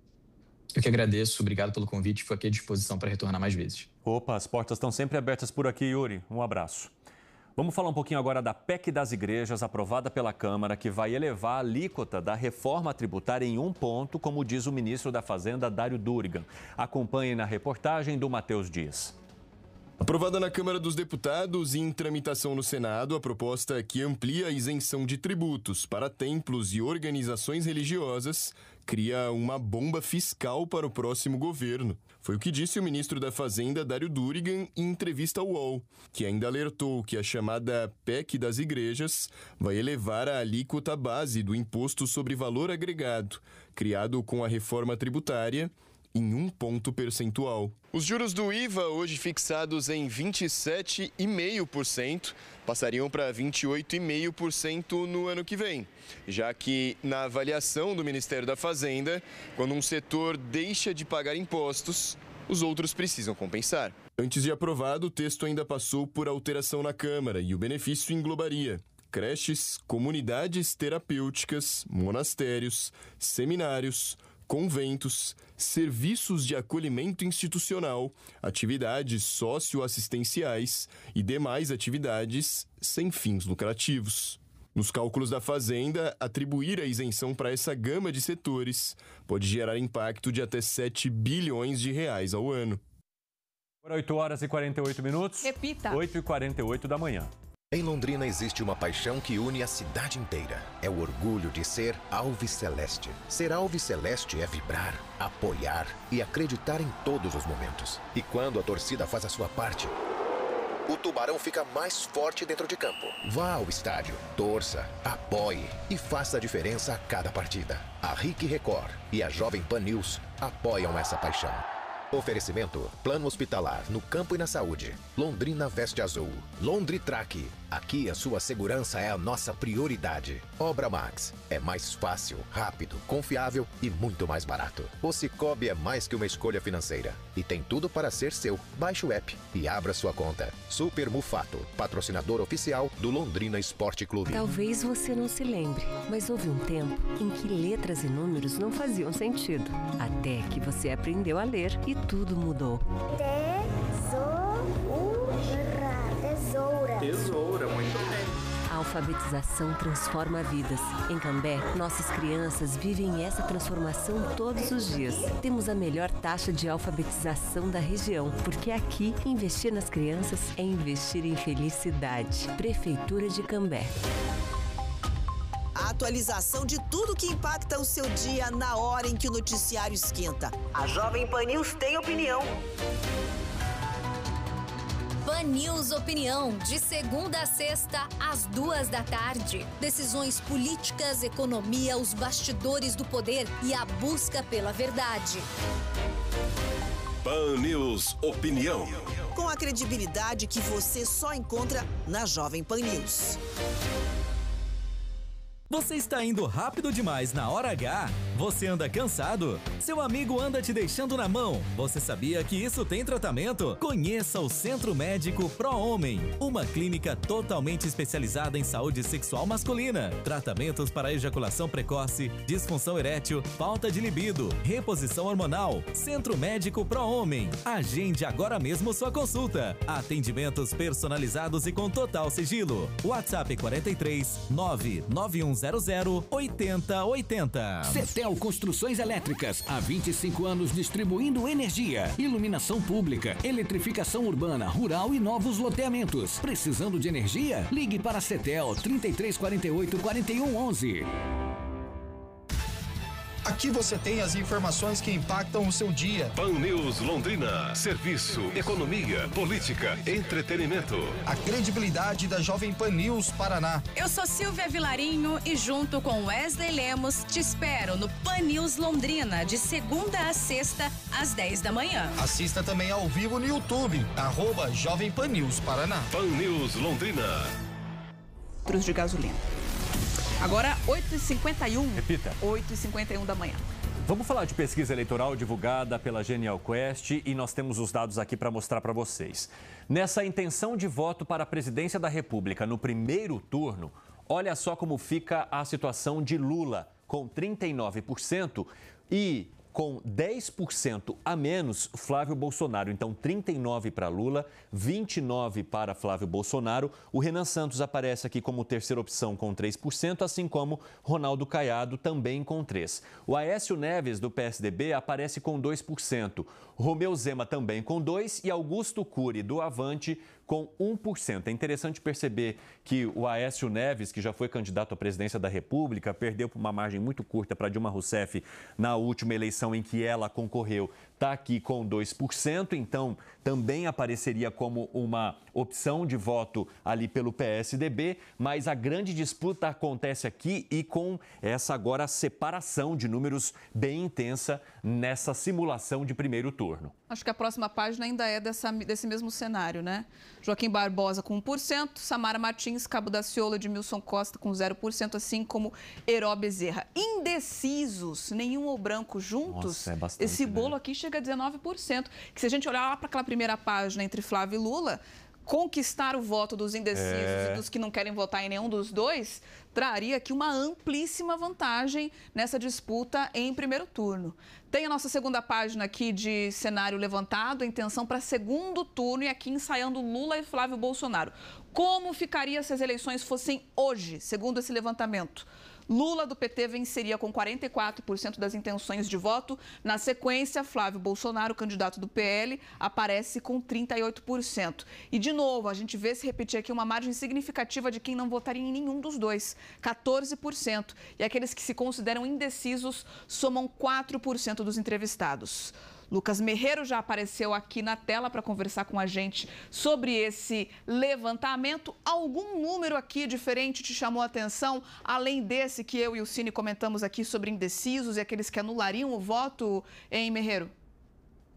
Eu que agradeço, obrigado pelo convite, fico aqui à disposição para retornar mais vezes. Opa, as portas estão sempre abertas por aqui, Yuri. Um abraço. Vamos falar um pouquinho agora da P E C das igrejas, aprovada pela Câmara, que vai elevar a alíquota da reforma tributária em um ponto, como diz o ministro da Fazenda, Dário Durigan. Acompanhe na reportagem do Matheus Dias. Aprovada na Câmara dos Deputados e em tramitação no Senado, a proposta que amplia a isenção de tributos para templos e organizações religiosas cria uma bomba fiscal para o próximo governo. Foi o que disse o ministro da Fazenda, Dário Durigan, em entrevista ao U O L, que ainda alertou que a chamada P E C das igrejas vai elevar a alíquota base do Imposto sobre Valor Agregado, criado com a reforma tributária, em um ponto percentual. Os juros do I V A, hoje fixados em vinte e sete vírgula cinco por cento, passariam para vinte e oito vírgula cinco por cento no ano que vem, já que, na avaliação do Ministério da Fazenda, quando um setor deixa de pagar impostos, os outros precisam compensar. Antes de aprovado, o texto ainda passou por alteração na Câmara e o benefício englobaria creches, comunidades terapêuticas, monastérios, seminários, conventos, serviços de acolhimento institucional, atividades socioassistenciais e demais atividades sem fins lucrativos. Nos cálculos da Fazenda, atribuir a isenção para essa gama de setores pode gerar impacto de até sete bilhões de reais ao ano. Agora oito horas e quarenta e oito minutos. Repita. oito e quarenta e oito da manhã. Em Londrina existe uma paixão que une a cidade inteira. É o orgulho de ser Alves Celeste. Ser Alves Celeste é vibrar, apoiar e acreditar em todos os momentos. E quando a torcida faz a sua parte, o Tubarão fica mais forte dentro de campo. Vá ao estádio, torça, apoie e faça a diferença a cada partida. A R I C Record e a Jovem Pan News apoiam essa paixão. Oferecimento: Plano Hospitalar no Campo e na Saúde. Londrina Veste Azul. Londritrack. Aqui a sua segurança é a nossa prioridade. Obra Max. É mais fácil, rápido, confiável e muito mais barato. O Cicobi é mais que uma escolha financeira. E tem tudo para ser seu. Baixe o app e abra sua conta. Super Mufato, patrocinador oficial do Londrina Esporte Clube. Talvez você não se lembre, mas houve um tempo em que letras e números não faziam sentido. Até que você aprendeu a ler e tudo mudou. Tesoura. Tesoura, muito bem. A alfabetização transforma vidas. Em Cambé, nossas crianças vivem essa transformação todos os dias. Temos a melhor taxa de alfabetização da região, porque aqui, investir nas crianças é investir em felicidade. Prefeitura de Cambé. A atualização de tudo que impacta o seu dia na hora em que o noticiário esquenta. A Jovem Pan News tem opinião. Pan News Opinião, de segunda a sexta, às duas da tarde. Decisões políticas, economia, os bastidores do poder e a busca pela verdade. Pan News Opinião. Com a credibilidade que você só encontra na Jovem Pan News. Você está indo rápido demais na hora H? Você anda cansado? Seu amigo anda te deixando na mão? Você sabia que isso tem tratamento? Conheça o Centro Médico Pro Homem, uma clínica totalmente especializada em saúde sexual masculina. Tratamentos para ejaculação precoce, disfunção erétil, falta de libido, reposição hormonal. Centro Médico Pro Homem. Agende agora mesmo sua consulta. Atendimentos personalizados e com total sigilo. WhatsApp quarenta e três, nove nove um zero zero, oito zero oito zero. Cetel Construções Elétricas, há vinte e cinco anos distribuindo energia, iluminação pública, eletrificação urbana, rural e novos loteamentos. Precisando de energia? Ligue para a Cetel trinta e três quarenta e oito, quarenta e um onze. Aqui você tem as informações que impactam o seu dia. Pan News Londrina. Serviço, economia, política, entretenimento. A credibilidade da Jovem Pan News Paraná. Eu sou Silvia Vilarinho e junto com Wesley Lemos te espero no Pan News Londrina, de segunda a sexta, às dez da manhã. Assista também ao vivo no YouTube, arroba Jovem Pan News Paraná. Pan News Londrina. Litros de gasolina. Agora, oito e cinquenta e um. Repita. oito e cinquenta e um da manhã. Vamos falar de pesquisa eleitoral divulgada pela Genial Quest e nós temos os dados aqui para mostrar para vocês. Nessa intenção de voto para a presidência da República no primeiro turno, olha só como fica a situação de Lula, com trinta e nove por cento e com dez por cento a menos Flávio Bolsonaro. Então, trinta e nove para Lula, vinte e nove para Flávio Bolsonaro. O Renan Santos aparece aqui como terceira opção com três por cento, assim como Ronaldo Caiado também com três por cento. O Aécio Neves, do P S D B, aparece com dois por cento. Romeu Zema também com dois por cento e Augusto Cury, do Avante, com um por cento. É interessante perceber que o Aécio Neves, que já foi candidato à presidência da República, perdeu por uma margem muito curta para Dilma Rousseff na última eleição em que ela concorreu, está aqui com dois por cento, então também apareceria como uma opção de voto ali pelo P S D B, mas a grande disputa acontece aqui e com essa agora separação de números bem intensa nessa simulação de primeiro turno. Acho que a próxima página ainda é dessa, desse mesmo cenário, né? Joaquim Barbosa com um por cento, Samara Martins, Cabo Daciolo, Edmilson Costa com zero por cento, assim como Heró Bezerra. Indecisos, nenhum ou branco juntos. Nossa, é bastante, esse bolo né? aqui chega a dezenove por cento. Que se a gente olhar lá para aquela primeira página entre Flávio e Lula, conquistar o voto dos indecisos É. e dos que não querem votar em nenhum dos dois traria aqui uma amplíssima vantagem nessa disputa em primeiro turno. Tem a nossa segunda página aqui de cenário levantado, a intenção para segundo turno e aqui ensaiando Lula e Flávio Bolsonaro. Como ficaria se as eleições fossem hoje, segundo esse levantamento? Lula, do P T, venceria com quarenta e quatro por cento das intenções de voto. Na sequência, Flávio Bolsonaro, candidato do P L, aparece com trinta e oito por cento. E, de novo, a gente vê se repetir aqui uma margem significativa de quem não votaria em nenhum dos dois, quatorze por cento. E aqueles que se consideram indecisos somam quatro por cento dos entrevistados. Lucas Merreiro já apareceu aqui na tela para conversar com a gente sobre esse levantamento. Algum número aqui diferente te chamou a atenção, além desse que eu e o Cine comentamos aqui sobre indecisos e aqueles que anulariam o voto, hein, Merreiro?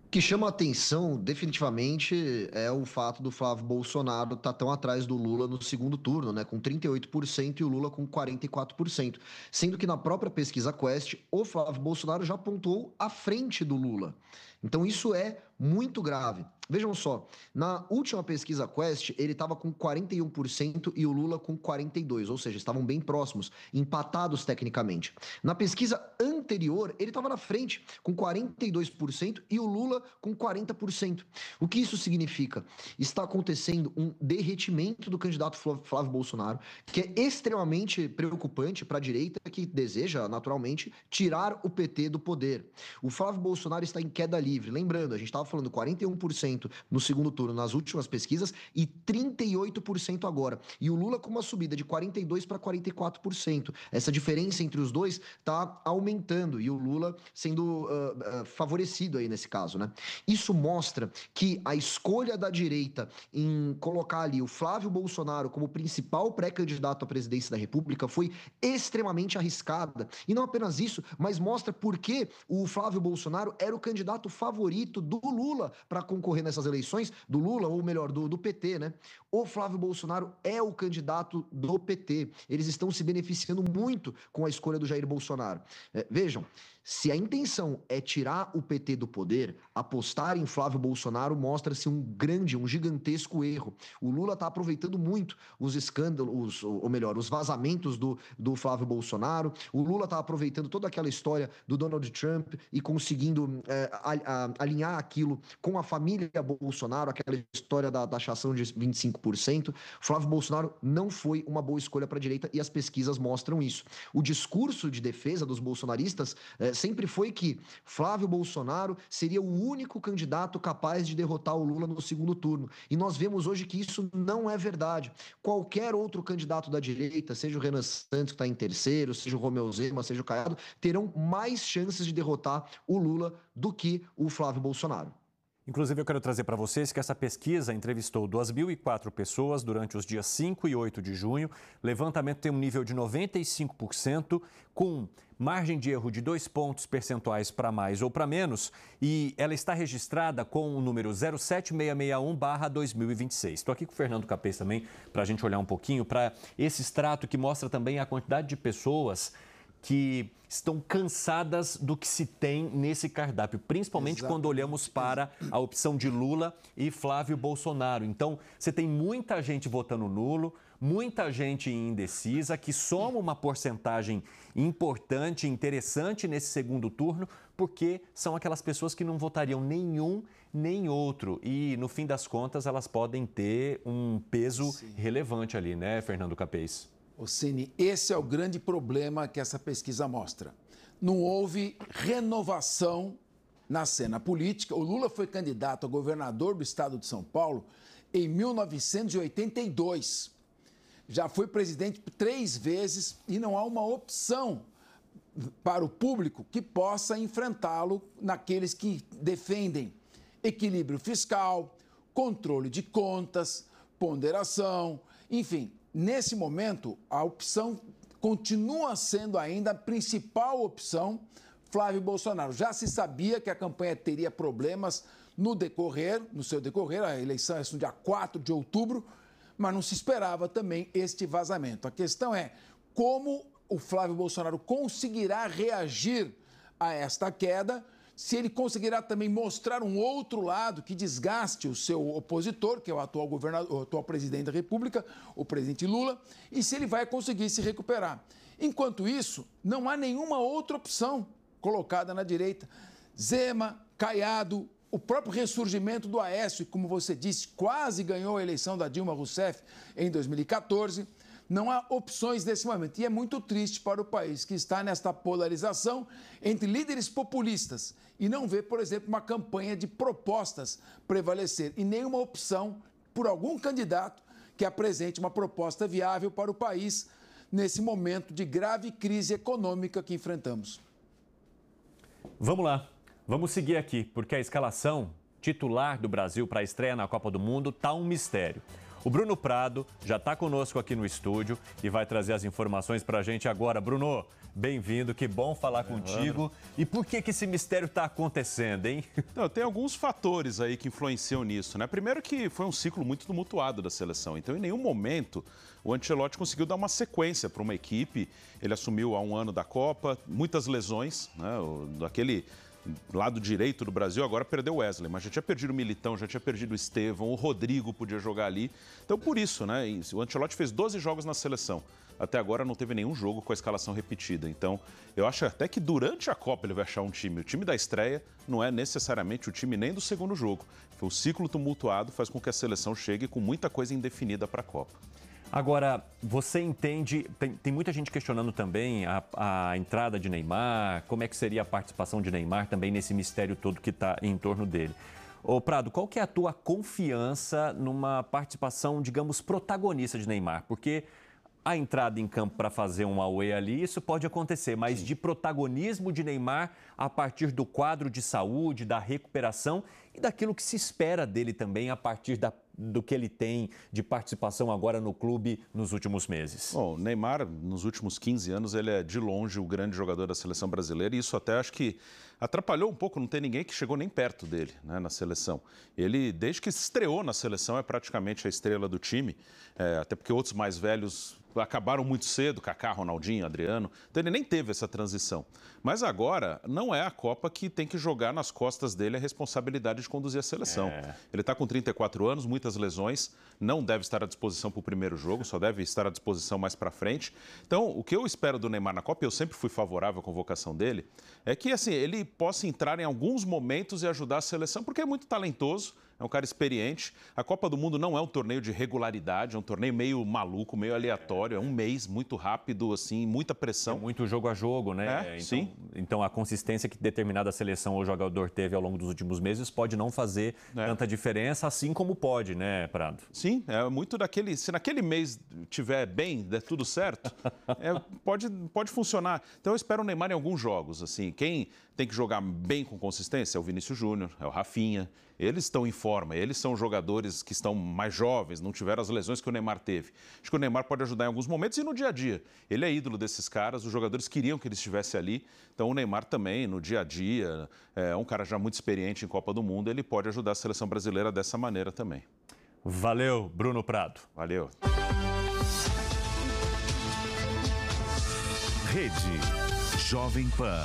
O que chama a atenção, definitivamente, é o fato do Flávio Bolsonaro estar tão atrás do Lula no segundo turno, né? Com trinta e oito por cento e o Lula com quarenta e quatro por cento. Sendo que na própria pesquisa Quest, o Flávio Bolsonaro já pontuou à frente do Lula. Então isso é muito grave. Vejam só, na última pesquisa Quest, ele estava com quarenta e um por cento e o Lula com quarenta e dois por cento, ou seja, estavam bem próximos, empatados tecnicamente. Na pesquisa anterior, ele estava na frente, com quarenta e dois por cento e o Lula com quarenta por cento. O que isso significa? Está acontecendo um derretimento do candidato Flávio Bolsonaro, que é extremamente preocupante para a direita, que deseja, naturalmente, tirar o P T do poder. O Flávio Bolsonaro está em queda livre. Lembrando, a gente estava falando quarenta e um por cento no segundo turno nas últimas pesquisas e trinta e oito por cento agora. E o Lula com uma subida de quarenta e dois por cento para quarenta e quatro por cento. Essa diferença entre os dois está aumentando e o Lula sendo uh, uh, favorecido aí nesse caso, né? Isso mostra que a escolha da direita em colocar ali o Flávio Bolsonaro como principal pré-candidato à presidência da República foi extremamente arriscada. E não apenas isso, mas mostra por que o Flávio Bolsonaro era o candidato favorito do Lula para concorrer nessas eleições, do Lula, ou melhor, do, do P T, né? O Flávio Bolsonaro é o candidato do P T. Eles estão se beneficiando muito com a escolha do Jair Bolsonaro. É, vejam, se a intenção é tirar o P T do poder, apostar em Flávio Bolsonaro mostra-se um grande, um gigantesco erro. O Lula está aproveitando muito os escândalos, ou melhor, os vazamentos do, do Flávio Bolsonaro. O Lula está aproveitando toda aquela história do Donald Trump e conseguindo é, a, a, alinhar aquilo com a família Bolsonaro, aquela história da taxação de vinte e cinco por cento. Flávio Bolsonaro não foi uma boa escolha para a direita e as pesquisas mostram isso. O discurso de defesa dos bolsonaristas é, sempre foi que Flávio Bolsonaro seria o único candidato capaz de derrotar o Lula no segundo turno. E nós vemos hoje que isso não é verdade. Qualquer outro candidato da direita, seja o Renan Santos, que está em terceiro, seja o Romeu Zema, seja o Caiado, terão mais chances de derrotar o Lula do que o Flávio Bolsonaro. Inclusive, eu quero trazer para vocês que essa pesquisa entrevistou duas mil e quatro pessoas durante os dias cinco e oito de junho. O levantamento tem um nível de noventa e cinco por cento, com margem de erro de dois pontos percentuais para mais ou para menos, e ela está registrada com o número zero sete seis seis um barra dois mil e vinte e seis. Estou aqui com o Fernando Capês também para a gente olhar um pouquinho para esse extrato que mostra também a quantidade de pessoas que estão cansadas do que se tem nesse cardápio, principalmente Exato. Quando olhamos para a opção de Lula e Flávio Bolsonaro. Então, você tem muita gente votando nulo, muita gente indecisa, que soma uma porcentagem importante, interessante nesse segundo turno, porque são aquelas pessoas que não votariam nenhum nem outro. E, no fim das contas, elas podem ter um peso Sim. relevante ali, né, Fernando Capês? Ô, Cine, esse é o grande problema que essa pesquisa mostra. Não houve renovação na cena política. O Lula foi candidato a governador do estado de São Paulo em mil novecentos e oitenta e dois. Já foi presidente três vezes e não há uma opção para o público que possa enfrentá-lo naqueles que defendem equilíbrio fiscal, controle de contas, ponderação, enfim. Nesse momento, a opção continua sendo ainda a principal opção, Flávio Bolsonaro. Já se sabia que a campanha teria problemas no decorrer, no seu decorrer, a eleição é no dia quatro de outubro, mas não se esperava também este vazamento. A questão é como o Flávio Bolsonaro conseguirá reagir a esta queda, se ele conseguirá também mostrar um outro lado que desgaste o seu opositor, que é o atual governador, o atual presidente da República, o presidente Lula, e se ele vai conseguir se recuperar. Enquanto isso, não há nenhuma outra opção colocada na direita. Zema, Caiado, o próprio ressurgimento do Aécio, como você disse, quase ganhou a eleição da Dilma Rousseff em dois mil e quatorze. Não há opções nesse momento. E é muito triste para o país que está nesta polarização entre líderes populistas e não vê, por exemplo, uma campanha de propostas prevalecer e nenhuma opção por algum candidato que apresente uma proposta viável para o país nesse momento de grave crise econômica que enfrentamos. Vamos lá. Vamos seguir aqui, porque a escalação titular do Brasil para a estreia na Copa do Mundo está um mistério. O Bruno Prado já está conosco aqui no estúdio e vai trazer as informações para a gente agora. Bruno, bem-vindo, que bom falar contigo. E por que que esse mistério está acontecendo, hein? Não, tem alguns fatores aí que influenciam nisso, né? Primeiro que foi um ciclo muito tumultuado da seleção, então em nenhum momento o Ancelotti conseguiu dar uma sequência para uma equipe. Ele assumiu há um ano da Copa, muitas lesões, né? O, daquele lado direito do Brasil, agora perdeu o Wesley, mas já tinha perdido o Militão, já tinha perdido o Estevão, o Rodrigo podia jogar ali. Então, por isso, né? O Ancelotti fez doze jogos na seleção. Até agora não teve nenhum jogo com a escalação repetida. Então, eu acho até que durante a Copa ele vai achar um time. O time da estreia não é necessariamente o time nem do segundo jogo. Foi o ciclo tumultuado, faz com que a seleção chegue com muita coisa indefinida para a Copa. Agora, você entende, tem, tem muita gente questionando também a, a entrada de Neymar, como é que seria a participação de Neymar também nesse mistério todo que está em torno dele. Ô Prado, qual que é a tua confiança numa participação, digamos, protagonista de Neymar? Porque a entrada em campo para fazer um away ali, isso pode acontecer, mas de protagonismo de Neymar a partir do quadro de saúde, da recuperação e daquilo que se espera dele também a partir da, do que ele tem de participação agora no clube nos últimos meses. Bom, o Neymar, nos últimos quinze anos, ele é de longe o grande jogador da seleção brasileira e isso até acho que atrapalhou um pouco, não tem ninguém que chegou nem perto dele, né, na seleção. Ele, desde que se estreou na seleção, é praticamente a estrela do time, é, até porque outros mais velhos acabaram muito cedo, Kaká, Ronaldinho, Adriano, então ele nem teve essa transição. Mas agora não é a Copa que tem que jogar nas costas dele a responsabilidade de conduzir a seleção. É. Ele está com trinta e quatro anos, muitas lesões, não deve estar à disposição para o primeiro jogo, só deve estar à disposição mais para frente. Então, o que eu espero do Neymar na Copa, e eu sempre fui favorável à convocação dele, é que assim, ele possa entrar em alguns momentos e ajudar a seleção, porque é muito talentoso, é um cara experiente. A Copa do Mundo não é um torneio de regularidade, é um torneio meio maluco, meio aleatório, é um mês muito rápido, assim, muita pressão. É muito jogo a jogo, né? É, então, sim. Então, a consistência que determinada seleção ou jogador teve ao longo dos últimos meses pode não fazer é. tanta diferença, assim como pode, né, Prado? Sim, é muito daquele... Se naquele mês tiver bem, der tudo certo, é, pode, pode funcionar. Então, eu espero o Neymar em alguns jogos, assim. Quem tem que jogar bem com consistência é o Vinícius Júnior, é o Rafinha. Eles estão em forma, eles são jogadores que estão mais jovens, não tiveram as lesões que o Neymar teve. Acho que o Neymar pode ajudar em alguns momentos e no dia a dia. Ele é ídolo desses caras, os jogadores queriam que ele estivesse ali. Então o Neymar também, no dia a dia, é um cara já muito experiente em Copa do Mundo, ele pode ajudar a seleção brasileira dessa maneira também. Valeu, Bruno Prado. Valeu. Rede Jovem Pan.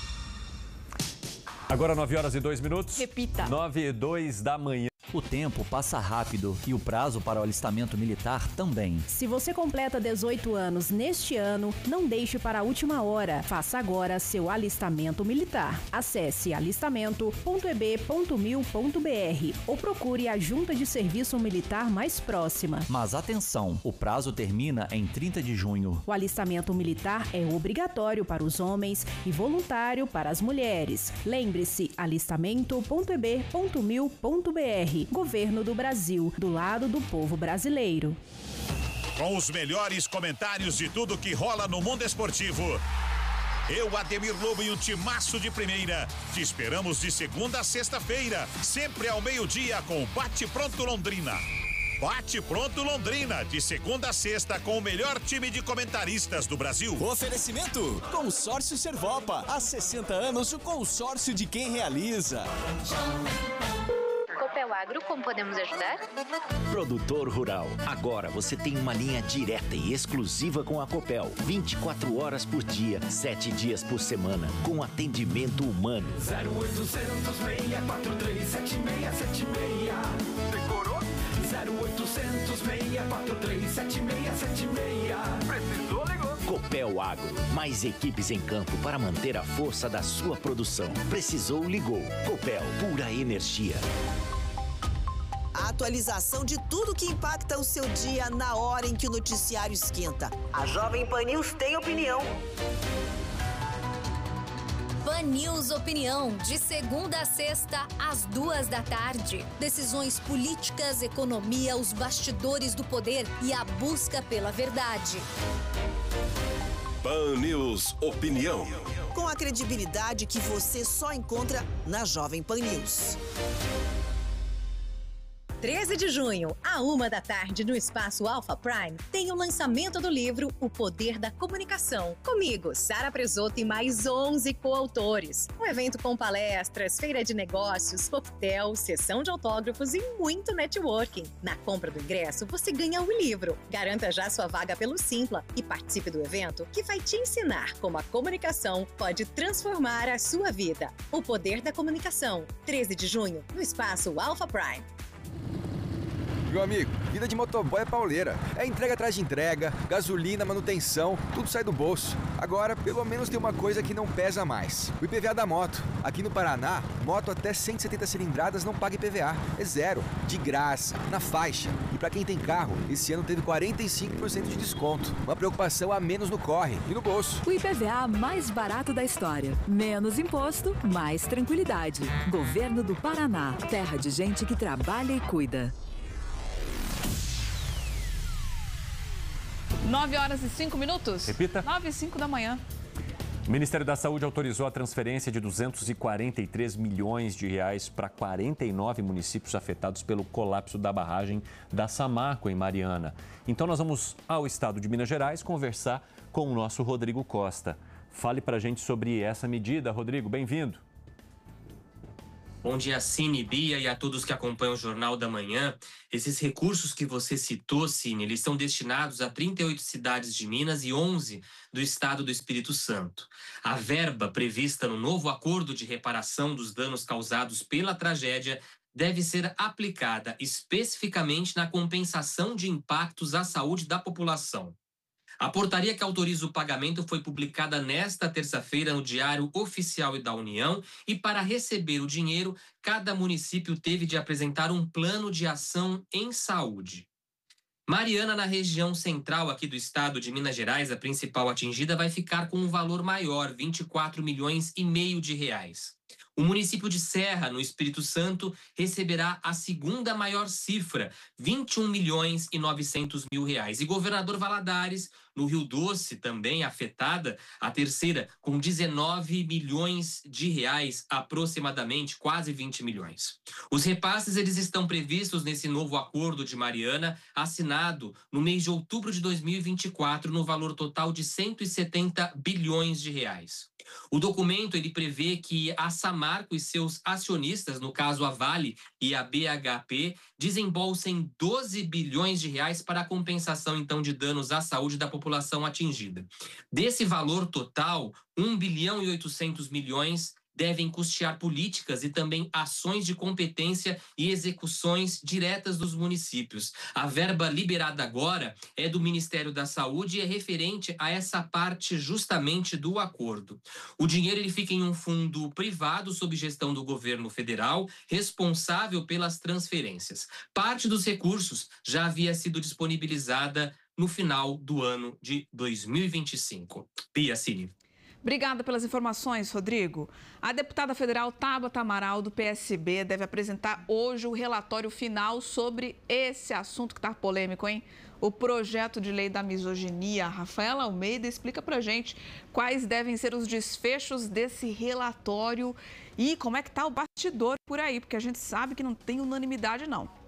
Agora nove horas e dois minutos. Repita. nove e dois da manhã. O tempo passa rápido e o prazo para o alistamento militar também. Se você completa dezoito anos neste ano, não deixe para a última hora. Faça agora seu alistamento militar. Acesse alistamento ponto e b ponto mil ponto b r ou procure a junta de serviço militar mais próxima. Mas atenção, o prazo termina em trinta de junho. O alistamento militar é obrigatório para os homens e voluntário para as mulheres. Lembre-se, alistamento ponto e b ponto mil ponto b r. Governo do Brasil, do lado do povo brasileiro. Com os melhores comentários de tudo que rola no mundo esportivo. Eu, Ademir Lobo e um timaço de primeira. Te esperamos de segunda a sexta-feira, sempre ao meio-dia com Bate Pronto Londrina. Bate Pronto Londrina, de segunda a sexta com o melhor time de comentaristas do Brasil. Oferecimento: Consórcio Servopa. Há sessenta anos, o consórcio de quem realiza. Copel Agro, como podemos ajudar? Produtor Rural. Agora você tem uma linha direta e exclusiva com a Copel. vinte e quatro horas por dia, sete dias por semana, com atendimento humano. zero oitocentos, seis quatro três, sete seis sete seis. Decorou? zero oitocentos, seis quatro três, sete seis sete seis. Precisou, ligou. Copel Agro. Mais equipes em campo para manter a força da sua produção. Precisou, ligou. Copel, pura energia. A atualização de tudo que impacta o seu dia na hora em que o noticiário esquenta. A Jovem Pan News tem opinião. Pan News Opinião, de segunda a sexta, às duas da tarde. Decisões políticas, economia, os bastidores do poder e a busca pela verdade. Pan News Opinião. Com a credibilidade que você só encontra na Jovem Pan News. treze de junho, à uma da tarde, no Espaço Alpha Prime, tem o lançamento do livro O Poder da Comunicação. Comigo, Sara Presoto e mais onze coautores. Um evento com palestras, feira de negócios, coquetel, sessão de autógrafos e muito networking. Na compra do ingresso, você ganha o livro. Garanta já sua vaga pelo Simpla e participe do evento que vai te ensinar como a comunicação pode transformar a sua vida. O Poder da Comunicação, treze de junho, no Espaço Alpha Prime. Meu amigo, vida de motoboy é pauleira. É entrega atrás de entrega, gasolina, manutenção, tudo sai do bolso. Agora, pelo menos tem uma coisa que não pesa mais. O I P V A da moto. Aqui no Paraná, moto até cento e setenta cilindradas não paga I P V A. É zero, de graça, na faixa. E pra quem tem carro, esse ano teve quarenta e cinco por cento de desconto. Uma preocupação a menos no corre e no bolso. O I P V A mais barato da história. Menos imposto, mais tranquilidade. Governo do Paraná. Terra de gente que trabalha e cuida. nove horas e cinco minutos. Repita. nove e cinco da manhã. O Ministério da Saúde autorizou a transferência de duzentos e quarenta e três milhões de reais para quarenta e nove municípios afetados pelo colapso da barragem da Samarco, em Mariana. Então nós vamos ao estado de Minas Gerais conversar com o nosso Rodrigo Costa. Fale para a gente sobre essa medida. Rodrigo, bem-vindo. Bom dia, Cine, Bia e a todos que acompanham o Jornal da Manhã. Esses recursos que você citou, Cine, eles são destinados a trinta e oito cidades de Minas e onze do estado do Espírito Santo. A verba prevista no novo acordo de reparação dos danos causados pela tragédia deve ser aplicada especificamente na compensação de impactos à saúde da população. A portaria que autoriza o pagamento foi publicada nesta terça-feira no Diário Oficial da União e, para receber o dinheiro, cada município teve de apresentar um plano de ação em saúde. Mariana, na região central aqui do estado de Minas Gerais, a principal atingida, vai ficar com um valor maior, vinte e quatro milhões e meio de reais. O município de Serra, no Espírito Santo, receberá a segunda maior cifra, vinte e um milhões e novecentos mil reais. E Governador Valadares, no Rio Doce, também afetada, a terceira, com dezenove milhões de reais, aproximadamente, quase vinte milhões. Os repasses, eles estão previstos nesse novo acordo de Mariana, assinado no mês de outubro de dois mil e vinte e quatro, no valor total de cento e setenta bilhões de reais. O documento, ele prevê que a Samarco e seus acionistas, no caso a Vale e a B H P, desembolsem doze bilhões de reais para a compensação, então, de danos à saúde da população atingida. Desse valor total, um bilhão e oitocentos milhões devem custear políticas e também ações de competência e execuções diretas dos municípios. A verba liberada agora é do Ministério da Saúde e é referente a essa parte justamente do acordo. O dinheiro ele fica em um fundo privado sob gestão do governo federal, responsável pelas transferências. Parte dos recursos já havia sido disponibilizada no final do ano de dois mil e vinte e cinco. Pia, Cine. Obrigada pelas informações, Rodrigo. A deputada federal Tabata Amaral, do P S B, deve apresentar hoje o relatório final sobre esse assunto que está polêmico, hein? O projeto de lei da misoginia. Rafaela Almeida explica pra gente quais devem ser os desfechos desse relatório e como é que tá o bastidor por aí, porque a gente sabe que não tem unanimidade, não.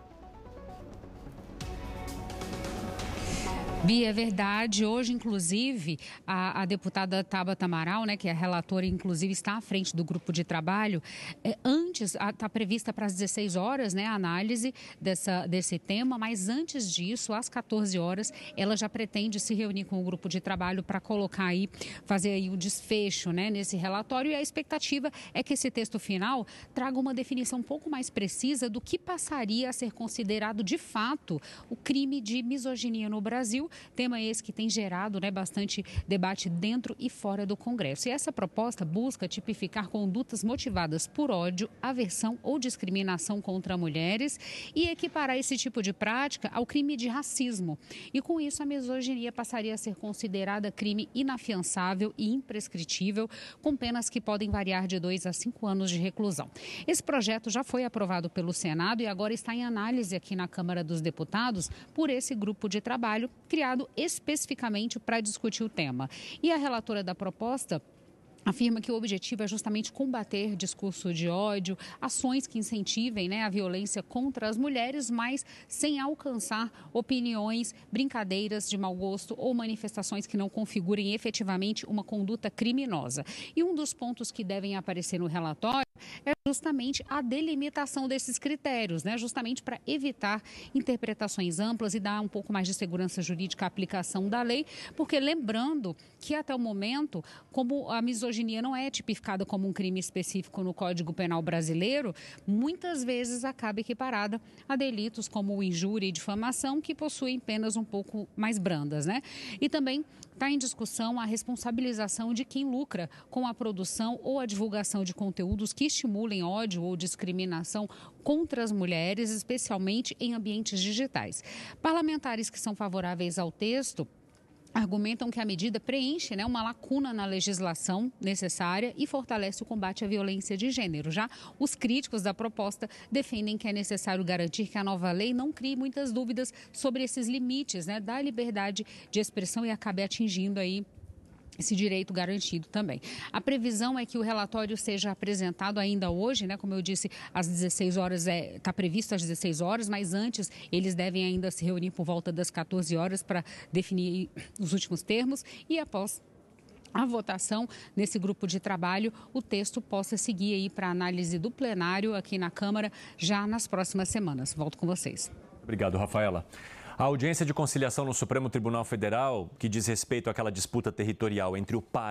Bia, é verdade. Hoje, inclusive, a, a deputada Tabata Amaral, né, que é a relatora, inclusive, está à frente do grupo de trabalho. É, antes, está prevista para as dezesseis horas, né, a análise dessa, desse tema, mas antes disso, às quatorze horas, ela já pretende se reunir com o grupo de trabalho para colocar aí, fazer aí o desfecho, né, nesse relatório. E a expectativa é que esse texto final traga uma definição um pouco mais precisa do que passaria a ser considerado, de fato, o crime de misoginia no Brasil. Tema esse que tem gerado, né, bastante debate dentro e fora do Congresso. E essa proposta busca tipificar condutas motivadas por ódio, aversão ou discriminação contra mulheres e equiparar esse tipo de prática ao crime de racismo. E com isso a misoginia passaria a ser considerada crime inafiançável e imprescritível, com penas que podem variar de dois a cinco anos de reclusão. Esse projeto já foi aprovado pelo Senado e agora está em análise aqui na Câmara dos Deputados por esse grupo de trabalho criado especificamente para discutir o tema. E a relatora da proposta afirma que o objetivo é justamente combater discurso de ódio, ações que incentivem, né, a violência contra as mulheres, mas sem alcançar opiniões, brincadeiras de mau gosto ou manifestações que não configurem efetivamente uma conduta criminosa. E um dos pontos que devem aparecer no relatório é justamente a delimitação desses critérios, né, justamente para evitar interpretações amplas e dar um pouco mais de segurança jurídica à aplicação da lei, porque lembrando que até o momento, como a misoginia não é tipificada como um crime específico no Código Penal brasileiro, muitas vezes acaba equiparada a delitos como injúria e difamação, que possuem penas um pouco mais brandas, né? E também está em discussão a responsabilização de quem lucra com a produção ou a divulgação de conteúdos que estimulem ódio ou discriminação contra as mulheres, especialmente em ambientes digitais. Parlamentares que são favoráveis ao texto argumentam que a medida preenche, né, uma lacuna na legislação necessária e fortalece o combate à violência de gênero. Já os críticos da proposta defendem que é necessário garantir que a nova lei não crie muitas dúvidas sobre esses limites, né, da liberdade de expressão e acabe atingindo aí esse direito garantido também. A previsão é que o relatório seja apresentado ainda hoje, né? Como eu disse, às dezesseis horas, é, está previsto às dezesseis horas, mas antes eles devem ainda se reunir por volta das quatorze horas para definir os últimos termos e após a votação nesse grupo de trabalho, o texto possa seguir aí para análise do plenário aqui na Câmara já nas próximas semanas. Volto com vocês. Obrigado, Rafaela. A audiência de conciliação no Supremo Tribunal Federal, que diz respeito àquela disputa territorial entre o Pará